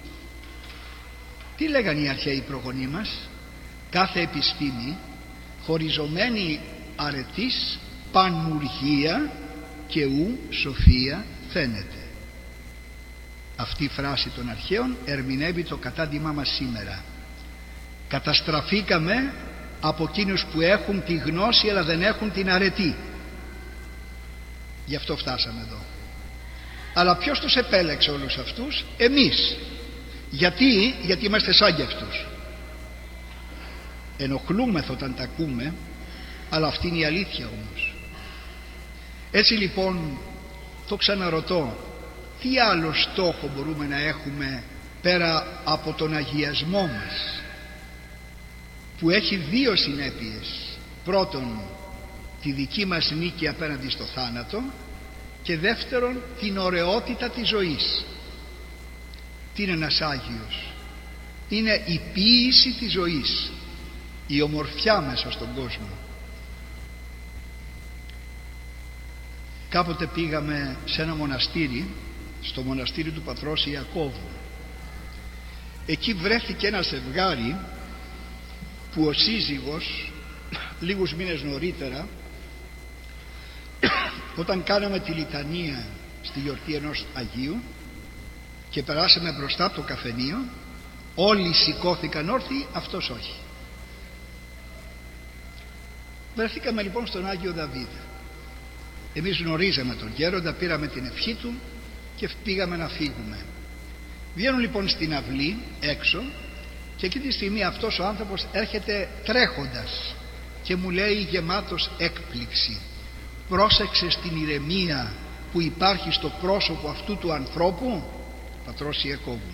Τι λέγανε οι αρχαίοι προγονείς μας? Κάθε επιστήμη χωριζωμένη αρετής πανουργία και ου σοφία φαίνεται. Αυτή η φράση των αρχαίων ερμηνεύει το κατάντημά μας σήμερα. Καταστραφήκαμε από εκείνους που έχουν τη γνώση αλλά δεν έχουν την αρετή. Γι' αυτό φτάσαμε εδώ. Αλλά ποιος τους επέλεξε όλους αυτούς? Εμείς. Γιατί? Γιατί είμαστε σαν κι αυτούς. Ενοχλούμεθα όταν τα ακούμε, αλλά αυτή είναι η αλήθεια όμως. Έτσι λοιπόν το ξαναρωτώ, τι άλλο στόχο μπορούμε να έχουμε πέρα από τον αγιασμό μας, που έχει δύο συνέπειες? Πρώτον, τη δική μας νίκη απέναντι στο θάνατο, και δεύτερον, την ωραιότητα της ζωής. Τι είναι ένας Άγιος? Είναι η ποίηση της ζωής, η ομορφιά μέσα στον κόσμο. Κάποτε πήγαμε σε ένα μοναστήρι, στο μοναστήρι του πατρός Ιακώβου. Εκεί βρέθηκε ένα ζευγάρι που ο σύζυγος λίγους μήνες νωρίτερα, όταν κάναμε τη λιτανία στη γιορτή ενός Αγίου και περάσαμε μπροστά από το καφενείο, όλοι σηκώθηκαν όρθιοι, αυτός όχι. Βρεθήκαμε λοιπόν στον Άγιο Δαβίδ. Εμείς γνωρίζαμε τον γέροντα, πήραμε την ευχή του και πήγαμε να φύγουμε. Βγαίνουν λοιπόν στην αυλή έξω και εκεί τη στιγμή αυτός ο άνθρωπος έρχεται τρέχοντας και μου λέει γεμάτος έκπληξη, πρόσεξε στην ηρεμία που υπάρχει στο πρόσωπο αυτού του ανθρώπου, πατρός Ιακώβου.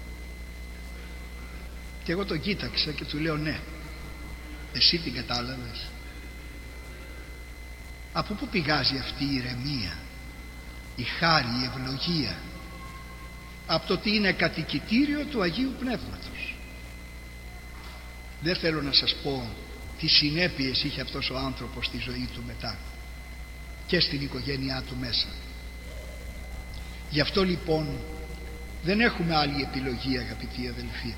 Και εγώ τον κοίταξα και του λέω, ναι, εσύ την κατάλαβες? Από πού πηγάζει αυτή η ηρεμία, η χάρη, η ευλογία? Από το ότι είναι κατοικητήριο του Αγίου Πνεύματος. Δεν θέλω να σας πω τι συνέπειες είχε αυτός ο άνθρωπος στη ζωή του μετά και στην οικογένειά του μέσα. Γι' αυτό λοιπόν δεν έχουμε άλλη επιλογή, αγαπητοί αδελφοί.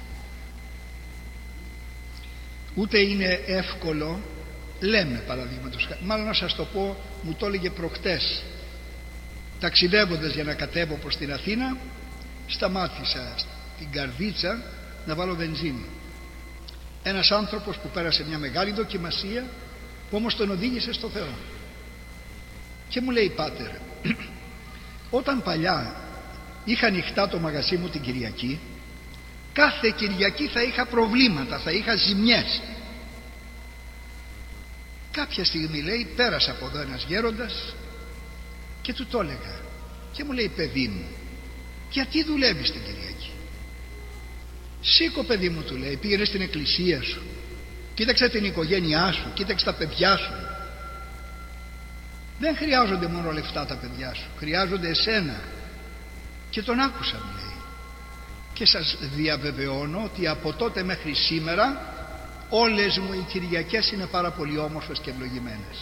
Ούτε είναι εύκολο, λέμε παραδείγματος χάρη, μάλλον να σας το πω, μου το έλεγε προχτές, ταξιδεύοντας για να κατέβω προς την Αθήνα, σταμάτησα στην καρδίτσα να βάλω βενζίνη. Ένας άνθρωπος που πέρασε μια μεγάλη δοκιμασία, που όμως τον οδήγησε στο Θεό, και μου λέει, πάτερ, όταν παλιά είχα ανοιχτά το μαγαζί μου την Κυριακή, κάθε Κυριακή θα είχα προβλήματα, θα είχα ζημιές. Κάποια στιγμή, λέει, πέρασε από εδώ ένας γέροντας και του το έλεγα και μου λέει, παιδί μου, γιατί δουλεύεις την Κυριακή? Σήκω, παιδί μου, του λέει, πήγαινε στην εκκλησία σου, κοίταξε την οικογένειά σου, κοίταξε τα παιδιά σου. Δεν χρειάζονται μόνο λεφτά τα παιδιά σου, χρειάζονται εσένα. Και τον άκουσα, μου λέει, και σας διαβεβαιώνω ότι από τότε μέχρι σήμερα όλες μου οι Κυριακές είναι πάρα πολύ όμορφες και ευλογημένες.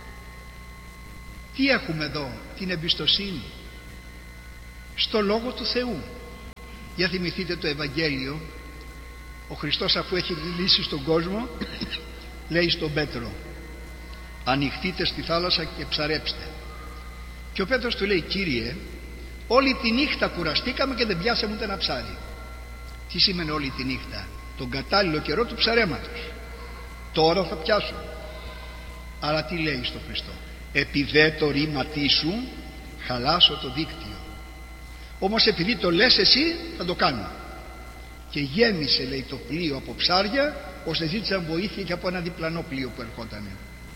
Τι έχουμε εδώ? Την εμπιστοσύνη στο Λόγο του Θεού. Για θυμηθείτε το Ευαγγέλιο. Ο Χριστός, αφού έχει λύσει στον κόσμο, λέει στον Πέτρο: ανοιχτείτε στη θάλασσα και ψαρέψτε. Και ο Πέτρος του λέει: Κύριε, όλη τη νύχτα κουραστήκαμε και δεν πιάσαμε ούτε ένα ψάρι. Τι σημαίνει όλη τη νύχτα? Τον κατάλληλο καιρό του ψαρέματος. Τώρα θα πιάσω. Αλλά τι λέει στο Χριστό? Επειδή το ρήματί σου χαλάσω το δίκτυο. Όμως επειδή το λες εσύ, θα το κάνω. Και γέμισε, λέει, το πλοίο από ψάρια, ώστε ζήτησαν βοήθεια και από ένα διπλανό πλοίο που ερχότανε.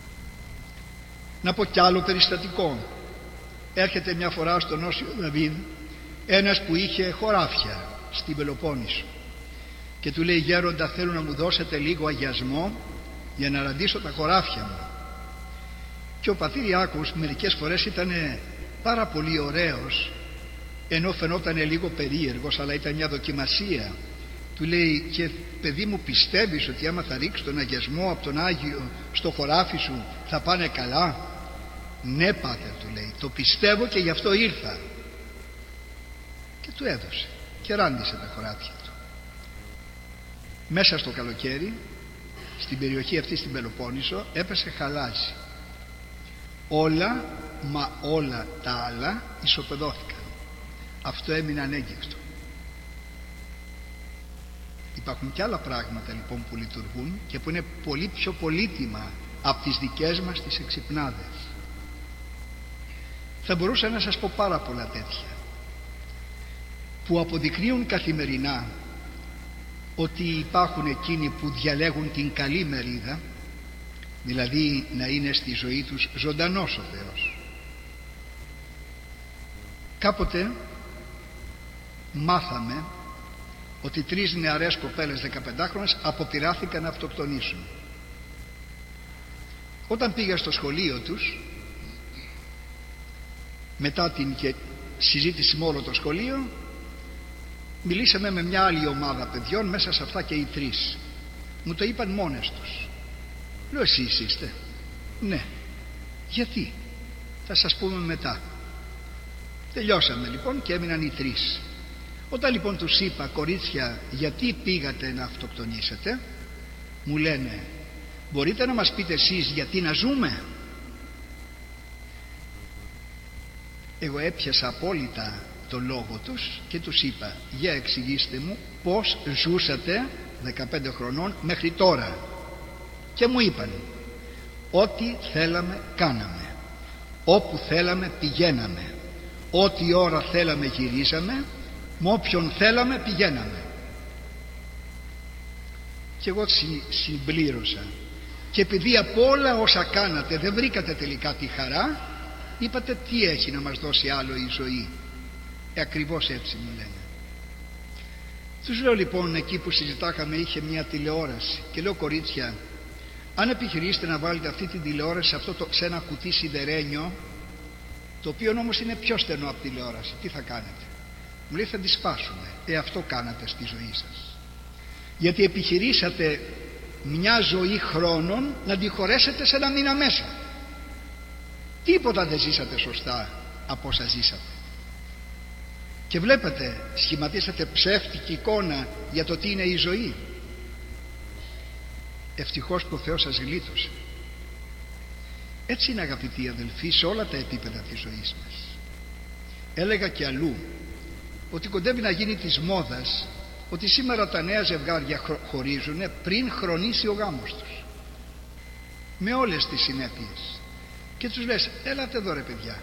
Να πω κι άλλο περιστατικό. Έρχεται μια φορά στον Όσιο Δαβίδ ένας που είχε χωράφια στην Πελοπόννησο και του λέει: γέροντα, θέλω να μου δώσετε λίγο αγιασμό για να ραντίσω τα χωράφια μου. Και ο πατήρ Ιάκωβος μερικές φορές ήταν πάρα πολύ ωραίος, ενώ φαινόταν λίγο περίεργος, αλλά ήταν μια δοκιμασία. Του λέει: και παιδί μου, πιστεύεις ότι άμα θα ρίξεις τον αγιασμό από τον Άγιο στο χωράφι σου θα πάνε καλά? Ναι πάτερ, του λέει, το πιστεύω και γι' αυτό ήρθα. Και του έδωσε και ράντισε τα χωράφια του. Μέσα στο καλοκαίρι, στην περιοχή αυτή στην Πελοπόννησο, έπεσε χαλάζι. Όλα, μα όλα τα άλλα ισοπεδώθηκαν. Αυτό έμεινε ανέγγικτο. Υπάρχουν και άλλα πράγματα λοιπόν που λειτουργούν και που είναι πολύ πιο πολύτιμα από τις δικές μας τις εξυπνάδες. Θα μπορούσα να σας πω πάρα πολλά τέτοια που αποδεικνύουν καθημερινά ότι υπάρχουν εκείνοι που διαλέγουν την καλή μερίδα, δηλαδή να είναι στη ζωή τους ζωντανός ο Θεός. Κάποτε μάθαμε ότι τρεις νεαρές κοπέλες δεκαπεντάχρονες αποπειράθηκαν να αυτοκτονήσουν. Όταν πήγα στο σχολείο τους, μετά την συζήτηση με όλο το σχολείο, μιλήσαμε με μια άλλη ομάδα παιδιών, μέσα σε αυτά και οι τρεις. Μου το είπαν μόνες τους. Λέω: εσείς είστε? Ναι. Γιατί? Θα σας πούμε μετά. Τελειώσαμε λοιπόν και έμειναν οι τρεις. Όταν λοιπόν τους είπα: κορίτσια, γιατί πήγατε να αυτοκτονήσετε? Μου λένε: μπορείτε να μας πείτε εσείς γιατί να ζούμε? Εγώ έπιασα απόλυτα το λόγο τους και τους είπα: για εξηγήστε μου πως ζούσατε δεκαπέντε χρονών μέχρι τώρα. Και μου είπαν: ό,τι θέλαμε κάναμε, όπου θέλαμε πηγαίναμε, ό,τι ώρα θέλαμε γυρίζαμε, με όποιον θέλαμε πηγαίναμε. Και εγώ συμπλήρωσα: και επειδή από όλα όσα κάνατε δεν βρήκατε τελικά τη χαρά, είπατε τι έχει να μας δώσει άλλο η ζωή? Ε, ακριβώς έτσι μου λένε. Τους λέω λοιπόν, εκεί που συζητάχαμε είχε μια τηλεόραση και λέω: κορίτσια, αν επιχειρήσετε να βάλετε αυτή την τηλεόραση σε, αυτό το, σε ένα κουτί σιδερένιο, το οποίο όμως είναι πιο στενό από τηλεόραση, τι θα κάνετε? Μου λέει: θα τη σπάσουμε. Ε, αυτό κάνατε στη ζωή σας, γιατί επιχειρήσατε μια ζωή χρόνων να τη χωρέσετε σε ένα μήνα μέσα. Τίποτα δεν ζήσατε σωστά από όσα ζήσατε. Και βλέπετε, σχηματίσατε ψεύτικη εικόνα για το τι είναι η ζωή. Ευτυχώς που ο Θεός σας γλίτωσε. Έτσι είναι, αγαπητοί αδελφοί, σε όλα τα επίπεδα της ζωής μας. Έλεγα και αλλού ότι κοντεύει να γίνει της μόδας ότι σήμερα τα νέα ζευγάρια χωρίζουν πριν χρονίσει ο γάμος τους, με όλες τις συνέπειες. Και τους λες: έλατε εδώ ρε παιδιά,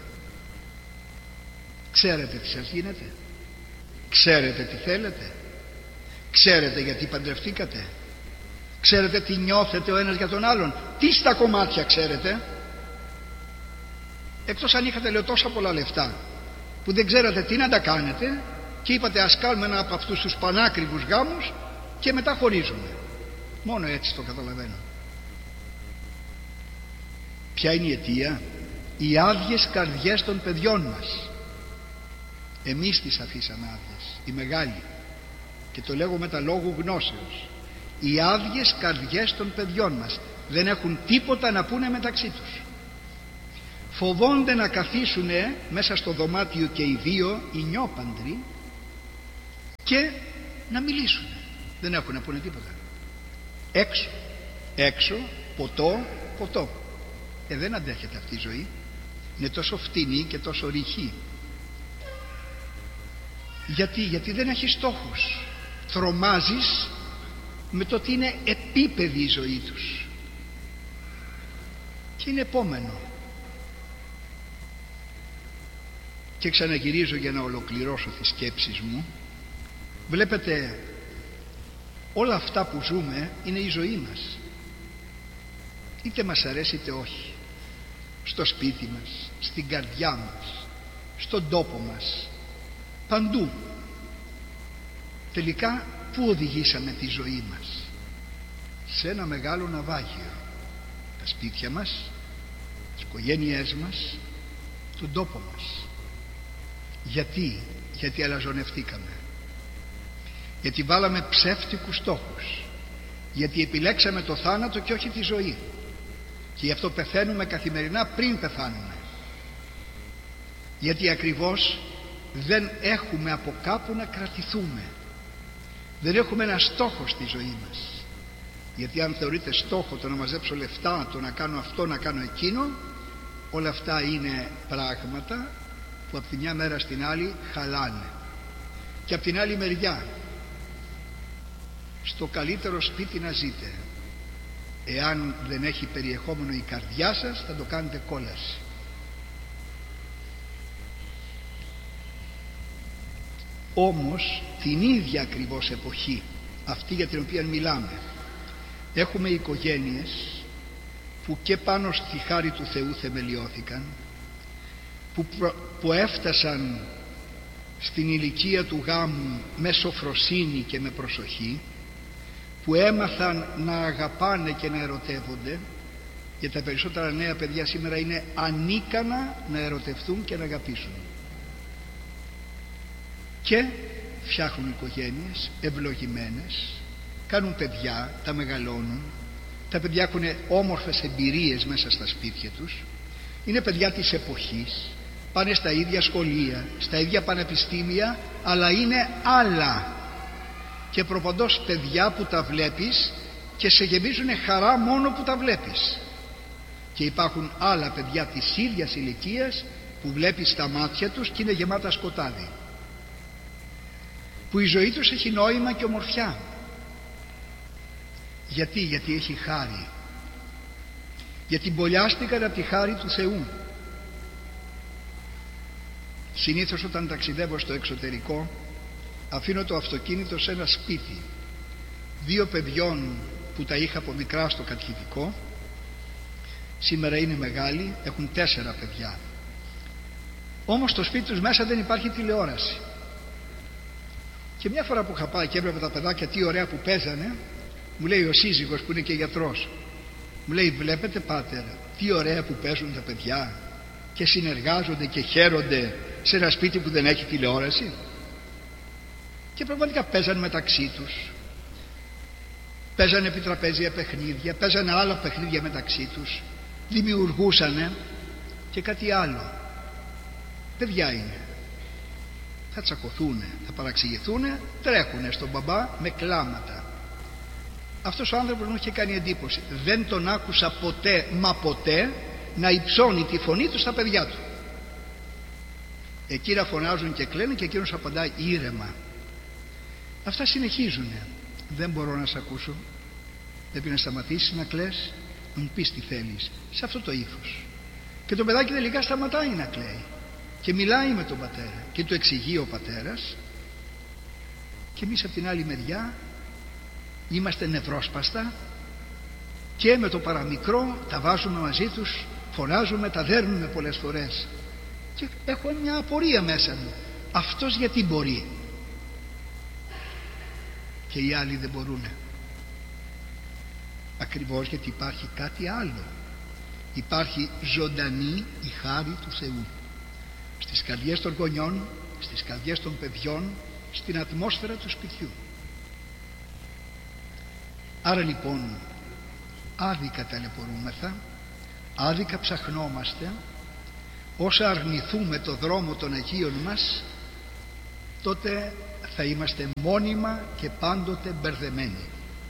ξέρετε τι σας γίνεται? Ξέρετε τι θέλετε? Ξέρετε γιατί παντρευτήκατε? Ξέρετε τι νιώθετε ο ένας για τον άλλον? Τι στα κομμάτια ξέρετε? Εκτός αν είχατε, λέω, τόσα πολλά λεφτά που δεν ξέρατε τι να τα κάνετε και είπατε: ας κάνουμε ένα από αυτούς τους πανάκριβους γάμους και μετά χωρίζουμε. Μόνο έτσι το καταλαβαίνω. Ποια είναι η αιτία? Οι άδειες καρδιές των παιδιών μας. Εμείς τις αφήσαμε άδειες, οι μεγάλοι, και το λέγω με τα λόγου γνώσεως. οι άδειες καρδιές των παιδιών μας. Δεν έχουν τίποτα να πούνε μεταξύ τους. Φοβόνται να καθίσουν μέσα στο δωμάτιο και οι δύο, οι νιόπαντροι, και να μιλήσουν. Δεν έχουν να πούνε τίποτα. Έξω, έξω, ποτό, ποτό. Ε, δεν αντέχεται αυτή η ζωή. Είναι τόσο φτηνή και τόσο ρηχή. Γιατί, γιατί δεν έχει στόχους. Τρομάζεις με το ότι είναι επίπεδη η ζωή τους. Και είναι επόμενο. Και ξαναγυρίζω για να ολοκληρώσω τις σκέψεις μου. Βλέπετε, όλα αυτά που ζούμε είναι η ζωή μας. Είτε μας αρέσει είτε όχι. Στο σπίτι μας, στην καρδιά μας, στον τόπο μας, παντού. Τελικά πού οδηγήσαμε τη ζωή μας? Σε ένα μεγάλο ναυάγιο. Τα σπίτια μας, τις οικογένειές μας, τον τόπο μας. Γιατί? Γιατί αλαζονευτήκαμε. Γιατί βάλαμε ψεύτικους στόχους. Γιατί επιλέξαμε το θάνατο και όχι τη ζωή. Και γι' αυτό πεθαίνουμε καθημερινά πριν πεθάνουμε. Γιατί ακριβώς δεν έχουμε από κάπου να κρατηθούμε. Δεν έχουμε ένα στόχο στη ζωή μας. Γιατί αν θεωρείτε στόχο το να μαζέψω λεφτά, το να κάνω αυτό, να κάνω εκείνο, όλα αυτά είναι πράγματα που από τη μια μέρα στην άλλη χαλάνε. Και από την άλλη μεριά, στο καλύτερο σπίτι να ζείτε, εάν δεν έχει περιεχόμενο η καρδιά σας, θα το κάνετε κόλαση. Όμως την ίδια ακριβώς εποχή, αυτή για την οποία μιλάμε, έχουμε οικογένειες που και πάνω στη χάρη του Θεού θεμελιώθηκαν, που, προ, που έφτασαν στην ηλικία του γάμου με σοφροσύνη και με προσοχή, που έμαθαν να αγαπάνε και να ερωτεύονται, γιατί τα περισσότερα νέα παιδιά σήμερα είναι ανίκανα να ερωτευτούν και να αγαπήσουν, και φτιάχνουν οικογένειες ευλογημένες, κάνουν παιδιά, τα μεγαλώνουν, τα παιδιά έχουν όμορφες εμπειρίες μέσα στα σπίτια τους, είναι παιδιά της εποχής, πάνε στα ίδια σχολεία, στα ίδια πανεπιστήμια, αλλά είναι άλλα. Και προπαντός παιδιά που τα βλέπεις και σε γεμίζουν χαρά μόνο που τα βλέπεις. Και υπάρχουν άλλα παιδιά της ίδιας ηλικίας που βλέπεις τα μάτια τους και είναι γεμάτα σκοτάδι, που η ζωή τους έχει νόημα και ομορφιά. Γιατί? Γιατί έχει χάρη. Γιατί μπολιάστηκαν από τη χάρη του Θεού. Συνήθως όταν ταξιδεύω στο εξωτερικό, αφήνω το αυτοκίνητο σε ένα σπίτι δύο παιδιών που τα είχα από μικρά στο κατηχητικό. Σήμερα είναι μεγάλοι, έχουν τέσσερα παιδιά. Όμως στο σπίτι τους μέσα δεν υπάρχει τηλεόραση. Και μια φορά που είχα πάει και έβλεπα τα παιδάκια τι ωραία που παίζανε, μου λέει ο σύζυγος που είναι και γιατρός, μου λέει, βλέπετε πάτερ τι ωραία που παίζουν τα παιδιά και συνεργάζονται και χαίρονται σε ένα σπίτι που δεν έχει τηλεόραση? Και πραγματικά παίζαν μεταξύ τους, παίζανε επί τραπέζια παιχνίδια, παίζανε άλλα παιχνίδια μεταξύ τους, δημιουργούσανε. Και κάτι άλλο, παιδιά είναι, θα τσακωθούνε, θα παραξηγηθούνε, τρέχουνε στον μπαμπά με κλάματα. Αυτός ο άνθρωπος μου είχε κάνει εντύπωση. Δεν τον άκουσα ποτέ, μα ποτέ, να υψώνει τη φωνή του στα παιδιά του. Εκείνα φωνάζουν και κλαίνουν και εκείνος απαντάει ήρεμα. Αυτά συνεχίζουνε. Δεν μπορώ να σε ακούσω. Πρέπει να σταματήσεις να κλαις, να μου πεις τι θέλεις, σε αυτό το ύφος. Και το παιδάκι τελικά σταματάει να κλαίει και μιλάει με τον πατέρα και του εξηγεί ο πατέρας, και εμείς από την άλλη μεριά είμαστε νευρόσπαστα και με το παραμικρό τα βάζουμε μαζί τους, φωνάζουμε, τα δέρνουμε πολλές φορές. Και έχω μια απορία μέσα μου, αυτός γιατί μπορεί και οι άλλοι δεν μπορούνε? Ακριβώς γιατί υπάρχει κάτι άλλο. Υπάρχει ζωντανή η χάρη του Θεού στις καρδιές των γονιών, στις καρδιές των παιδιών, στην ατμόσφαιρα του σπιτιού. Άρα λοιπόν άδικα ταλαιπωρούμεθα, άδικα ψαχνόμαστε. Όσα αρνηθούμε το δρόμο των Αγίων μας, τότε θα είμαστε μόνιμα και πάντοτε μπερδεμένοι.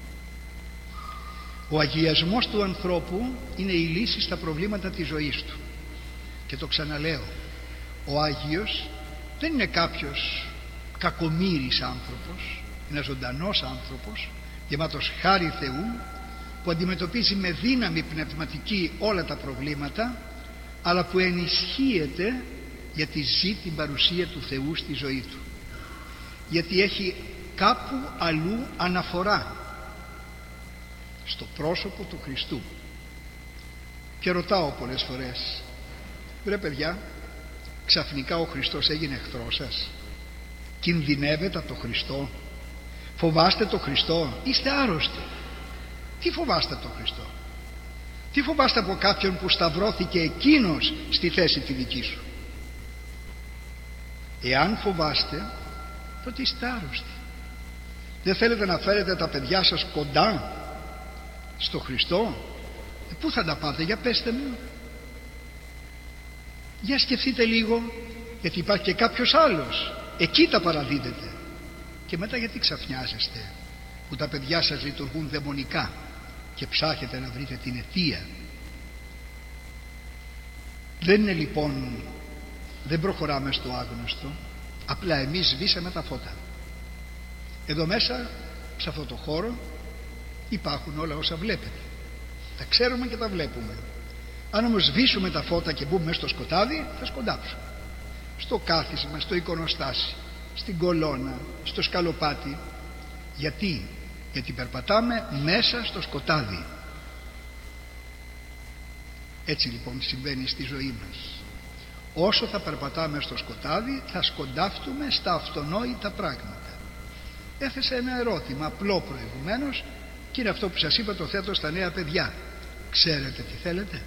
Ο αγιασμός του ανθρώπου είναι η λύση στα προβλήματα της ζωής του. Και το ξαναλέω, ο Άγιος δεν είναι κάποιος κακομοίρης άνθρωπος, είναι ένας ζωντανός άνθρωπος, γεμάτος χάρη Θεού, που αντιμετωπίζει με δύναμη πνευματική όλα τα προβλήματα, αλλά που ενισχύεται γιατί ζει την παρουσία του Θεού στη ζωή του, γιατί έχει κάπου αλλού αναφορά στο πρόσωπο του Χριστού. Και ρωτάω πολλές φορές, ρε παιδιά, ξαφνικά ο Χριστός έγινε εχθρός σας? Κινδυνεύετε από το Χριστό? Φοβάστε το Χριστό? Είστε άρρωστοι? Τι φοβάστε το Χριστό? Τι φοβάστε από κάποιον που σταυρώθηκε εκείνος στη θέση τη δική σου? Εάν φοβάστε, τότε είστε άρρωστοι. Δεν θέλετε να φέρετε τα παιδιά σας κοντά στο Χριστό? Ε, πού θα τα πάτε? Για πέστε μου. Για σκεφτείτε λίγο, γιατί υπάρχει και κάποιος άλλος, εκεί τα παραδίδετε. Και μετά γιατί ξαφνιάζεστε που τα παιδιά σας λειτουργούν δαιμονικά και ψάχετε να βρείτε την αιτία? Δεν είναι λοιπόν, δεν προχωράμε στο άγνωστο, απλά εμείς σβήσαμε τα φώτα. Εδώ μέσα, σε αυτό το χώρο, υπάρχουν όλα όσα βλέπετε, τα ξέρουμε και τα βλέπουμε. Αν όμως σβήσουμε τα φώτα και μπούμε μέσα στο σκοτάδι, θα σκοντάψουμε. Στο κάθισμα, στο εικονοστάσι, στην κολόνα, στο σκαλοπάτι. Γιατί? Γιατί περπατάμε μέσα στο σκοτάδι. Έτσι λοιπόν συμβαίνει στη ζωή μας. Όσο θα περπατάμε στο σκοτάδι, θα σκοντάφτουμε στα αυτονόητα πράγματα. Έθεσα ένα ερώτημα απλό προηγουμένως, και είναι αυτό που σας είπα, το θέτω στα νέα παιδιά. Ξέρετε τι θέλετε?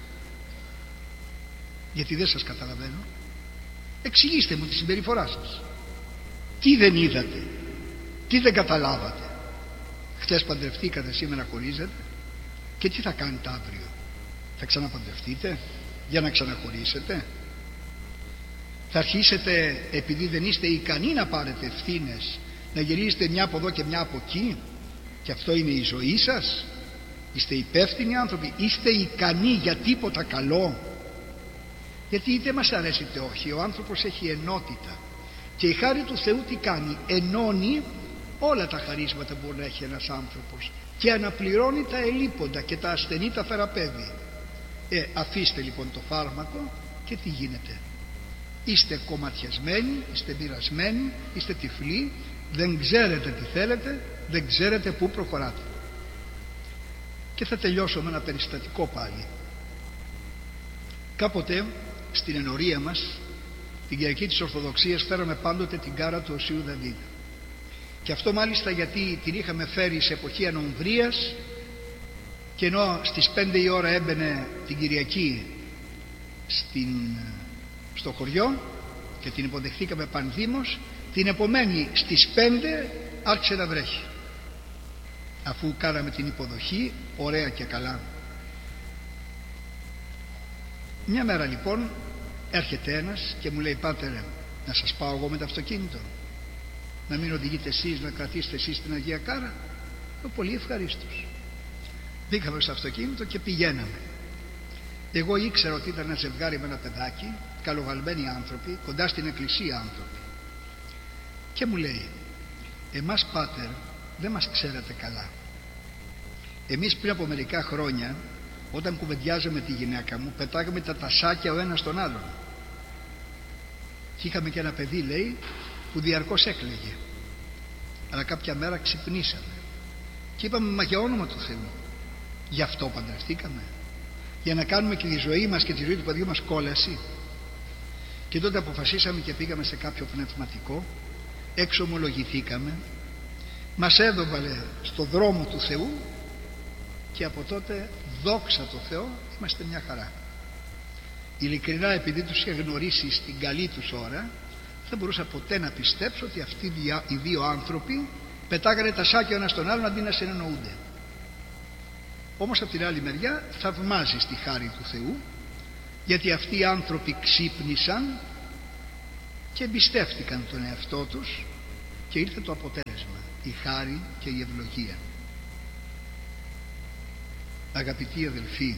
Γιατί δεν σας καταλαβαίνω. Εξηγήστε μου τη συμπεριφορά σας. Τι δεν είδατε? Τι δεν καταλάβατε? Χτες παντρευτήκατε, σήμερα χωρίζετε. Και τι θα κάνετε αύριο? Θα ξαναπαντρευτείτε για να ξαναχωρίσετε? Θα αρχίσετε, επειδή δεν είστε ικανοί να πάρετε ευθύνες, να γυρίζετε μια από εδώ και μια από εκεί? Και αυτό είναι η ζωή σας? Είστε υπεύθυνοι άνθρωποι? Είστε ικανοί για τίποτα καλό? Γιατί είτε μας αρέσει είτε όχι, ο άνθρωπος έχει ενότητα. Και η χάρη του Θεού τι κάνει? Ενώνει όλα τα χαρίσματα που μπορεί να έχει ένας άνθρωπος και αναπληρώνει τα ελείποντα και τα ασθενή τα θεραπεύει. Ε, αφήστε λοιπόν το φάρμακο και τι γίνεται? Είστε κομματιασμένοι, είστε μοιρασμένοι, είστε τυφλοί, δεν ξέρετε τι θέλετε, δεν ξέρετε πού προχωράτε. Και θα τελειώσω με ένα περιστατικό πάλι. Κάποτε στην ενορία μας, την Κυριακή της Ορθοδοξίας, φέραμε πάντοτε την κάρα του Οσίου Δαβίδ. Και αυτό μάλιστα γιατί την είχαμε φέρει σε εποχή ανομβρίας, και ενώ στις πέντε η ώρα έμπαινε την Κυριακή στην, στο χωριό και την υποδεχθήκαμε πανδήμως, την επομένη στις πέντε άρχισε να βρέχει, αφού κάναμε την υποδοχή ωραία και καλά. Μια μέρα λοιπόν έρχεται ένας και μου λέει, πάτερ, να σας πάω εγώ με το αυτοκίνητο, να μην οδηγείτε εσείς, να κρατήσετε εσείς την Αγία Κάρα? Εγώ πολύ ευχαρίστως. Μπήκαμε στο αυτοκίνητο και πηγαίναμε. Εγώ ήξερα ότι ήταν ένα ζευγάρι με ένα παιδάκι, καλοβαλμένοι άνθρωποι, κοντά στην εκκλησία άνθρωποι. Και μου λέει, εμάς πάτερ δεν μας ξέρετε καλά. Εμείς πριν από μερικά χρόνια, όταν κουβεντιάζαμε τη γυναίκα μου, πετάγαμε τα τασάκια ο ένας τον άλλον. Και είχαμε και ένα παιδί, λέει, που διαρκώς έκλαιγε. Αλλά κάποια μέρα ξυπνήσαμε και είπαμε, μα για όνομα του Θεού, γι' αυτό παντρευτήκαμε? Για να κάνουμε και τη ζωή μας και τη ζωή του παιδιού μας κόλαση? Και τότε αποφασίσαμε και πήγαμε σε κάποιο πνευματικό, εξομολογηθήκαμε, μας έδωβαλε στο δρόμο του Θεού, και από τότε, δόξα τω Θεώ, είμαστε μια χαρά. Ειλικρινά, επειδή τους είχε γνωρίσει στην καλή τους ώρα, δεν μπορούσα ποτέ να πιστέψω ότι αυτοί οι δύο άνθρωποι πετάγανε τα σάκια ο ένας τον άλλον αντί να συνεννοούνται. Όμως από την άλλη μεριά θαυμάζεις τη χάρη του Θεού, γιατί αυτοί οι άνθρωποι ξύπνησαν και εμπιστεύτηκαν τον εαυτό τους και ήρθε το αποτέλεσμα, η χάρη και η ευλογία. Αγαπητοί αδελφοί,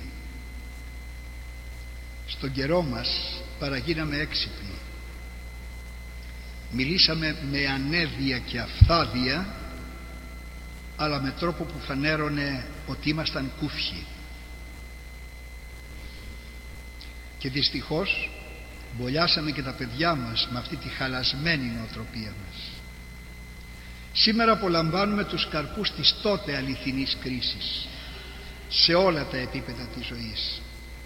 στον καιρό μας παραγίναμε έξυπνοι. Μιλήσαμε με ανέδεια και αφθάδεια, αλλά με τρόπο που φανέρωνε ότι ήμασταν κούφιοι. Και δυστυχώς μπολιάσαμε και τα παιδιά μας με αυτή τη χαλασμένη νοοτροπία μας. Σήμερα απολαμβάνουμε τους καρπούς της τότε αληθινής κρίσης σε όλα τα επίπεδα της ζωής.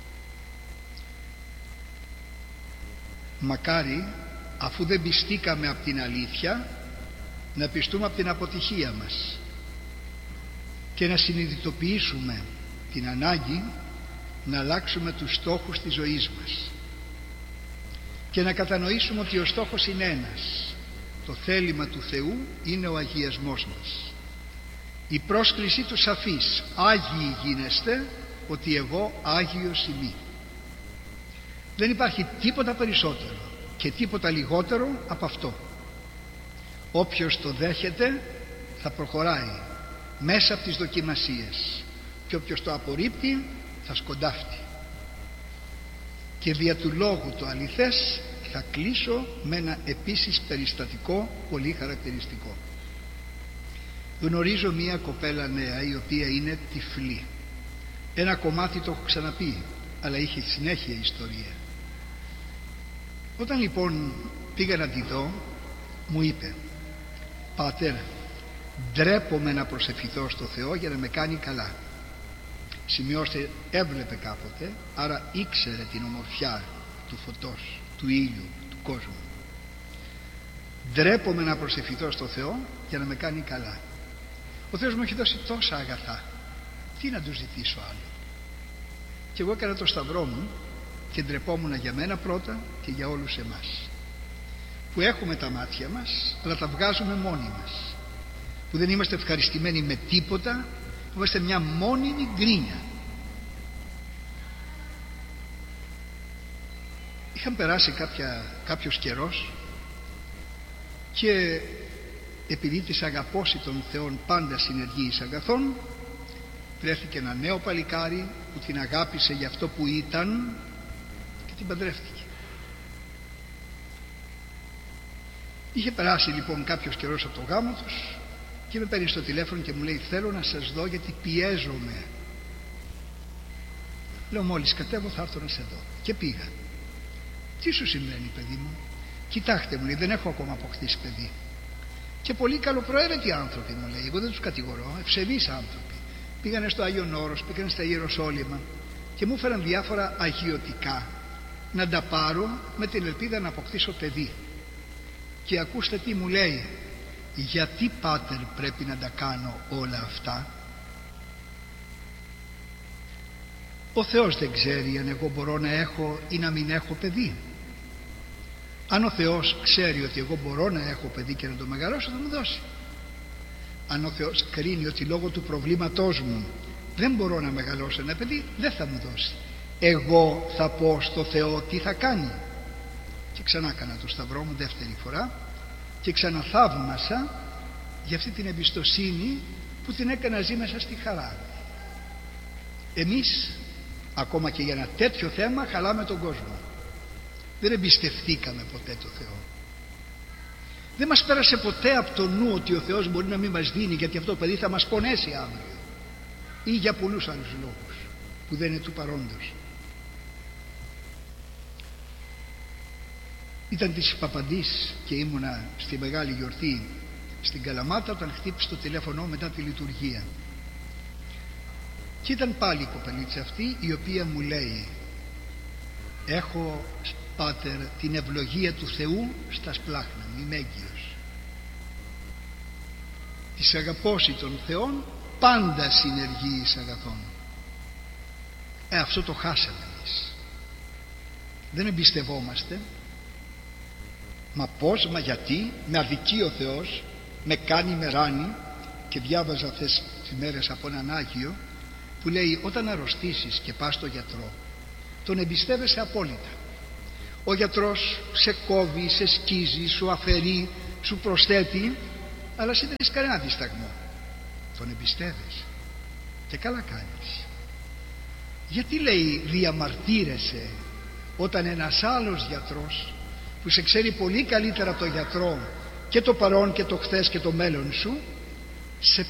Μακάρι, αφού δεν πιστήκαμε από την αλήθεια, να πιστούμε από την αποτυχία μας και να συνειδητοποιήσουμε την ανάγκη να αλλάξουμε τους στόχους της ζωής μας και να κατανοήσουμε ότι ο στόχος είναι ένας. Το θέλημα του Θεού είναι ο αγιασμός μας. Η πρόσκλησή του σαφής: Άγιοι γίνεστε, ότι εγώ Άγιος είμαι. Δεν υπάρχει τίποτα περισσότερο και τίποτα λιγότερο από αυτό. Όποιος το δέχεται θα προχωράει μέσα από τις δοκιμασίες, και όποιος το απορρίπτει θα σκοντάφτει. Και δια του λόγου το αληθές θα κλείσω με ένα επίσης περιστατικό πολύ χαρακτηριστικό. Γνωρίζω μία κοπέλα νέα η οποία είναι τυφλή. Ένα κομμάτι το έχω ξαναπεί, αλλά είχε συνέχεια ιστορία. Όταν λοιπόν πήγα να τη δω, μου είπε: Πάτερ, ντρέπομαι να προσευχηθώ στο Θεό για να με κάνει καλά. Σημειώστε, έβλεπε κάποτε, άρα ήξερε την ομορφιά του φωτός, του ήλιου, του κόσμου. Ντρέπομαι να προσευχηθώ στο Θεό για να με κάνει καλά. Ο Θεός μου έχει δώσει τόσα αγαθά, τι να του ζητήσω άλλο? Και εγώ έκανα το σταυρό μου και ντρεπόμουν για μένα πρώτα και για όλους εμάς, που έχουμε τα μάτια μας αλλά τα βγάζουμε μόνοι μας, που δεν είμαστε ευχαριστημένοι με τίποτα, που είμαστε μια μόνιμη γκρίνια. Είχαν περάσει κάποια, κάποιος καιρός και επειδή της αγαπώσει των Θεών πάντα συνεργείς αγαθών, βρέθηκε ένα νέο παλικάρι που την αγάπησε για αυτό που ήταν και την παντρεύτηκε. Είχε περάσει λοιπόν κάποιος καιρός από το γάμο τους και με παίρνει στο τηλέφωνο και μου λέει: θέλω να σας δω γιατί πιέζομαι. Λέω: μόλις κατέβω θα έρθω να σε δω. Και πήγα. Τι σου συμβαίνει, παιδί μου? Κοιτάξτε, μου λέει, δεν έχω ακόμα αποκτήσει παιδί. Και πολύ καλοπροαίρετοι άνθρωποι, μου λέει, εγώ δεν τους κατηγορώ, ευσεβείς άνθρωποι. Πήγανε στο Άγιον Όρος, πήγανε στα Ιεροσόλυμα και μου έφεραν διάφορα αγιωτικά να τα πάρω με την ελπίδα να αποκτήσω παιδί. Και ακούστε τι μου λέει: γιατί, πάτερ, πρέπει να τα κάνω όλα αυτά? Ο Θεός δεν ξέρει αν εγώ μπορώ να έχω ή να μην έχω παιδί? Αν ο Θεός ξέρει ότι εγώ μπορώ να έχω παιδί και να το μεγαλώσω, θα μου δώσει. Αν ο Θεός κρίνει ότι λόγω του προβλήματός μου δεν μπορώ να μεγαλώσω ένα παιδί, δεν θα μου δώσει. Εγώ θα πω στο Θεό τι θα κάνει. Και ξανά έκανα το σταυρό μου δεύτερη φορά και ξαναθαύμασα για αυτή την εμπιστοσύνη που την έκανα ζει μέσα στη χαρά. Εμείς ακόμα και για ένα τέτοιο θέμα χαλάμε τον κόσμο. Δεν εμπιστευτήκαμε ποτέ το Θεό. Δεν μας πέρασε ποτέ από το νου ότι ο Θεός μπορεί να μην μας δίνει γιατί αυτό το παιδί θα μας πονέσει αύριο, ή για πολλούς άλλους λόγους που δεν είναι του παρόντος. Ήταν της Παπαντής και ήμουνα στη μεγάλη γιορτή στην Καλαμάτα όταν χτύπησε το τηλέφωνο μετά τη λειτουργία. Και ήταν πάλι η κοπελίτσα αυτή η οποία μου λέει: έχω, πάτερ, την ευλογία του Θεού στα σπλάχνα μου, είμαι έγκυος. Της αγαπώσει των Θεών πάντα συνεργεί εις αγαθών. Ε, αυτό το χάσαμε εμείς. Δεν εμπιστευόμαστε. Μα πώς, μα γιατί? Με αδικεί ο Θεός, με κάνει, με ράνει. Και διάβαζα αυτές τις μέρες από έναν Άγιο που λέει όταν αρρωστήσεις και πας στο γιατρό, τον εμπιστεύεσαι απόλυτα. Ο γιατρός σε κόβει, σε σκίζει, σου αφαιρεί, σου προσθέτει, αλλά εσύ δεν έχεις κανένα δισταγμό. Τον εμπιστεύεσαι και καλά κάνεις. Γιατί λέει διαμαρτύρεσαι όταν ένας άλλος γιατρός που σε ξέρει πολύ καλύτερα από τον γιατρό και το παρόν και το χθες και το μέλλον σου σε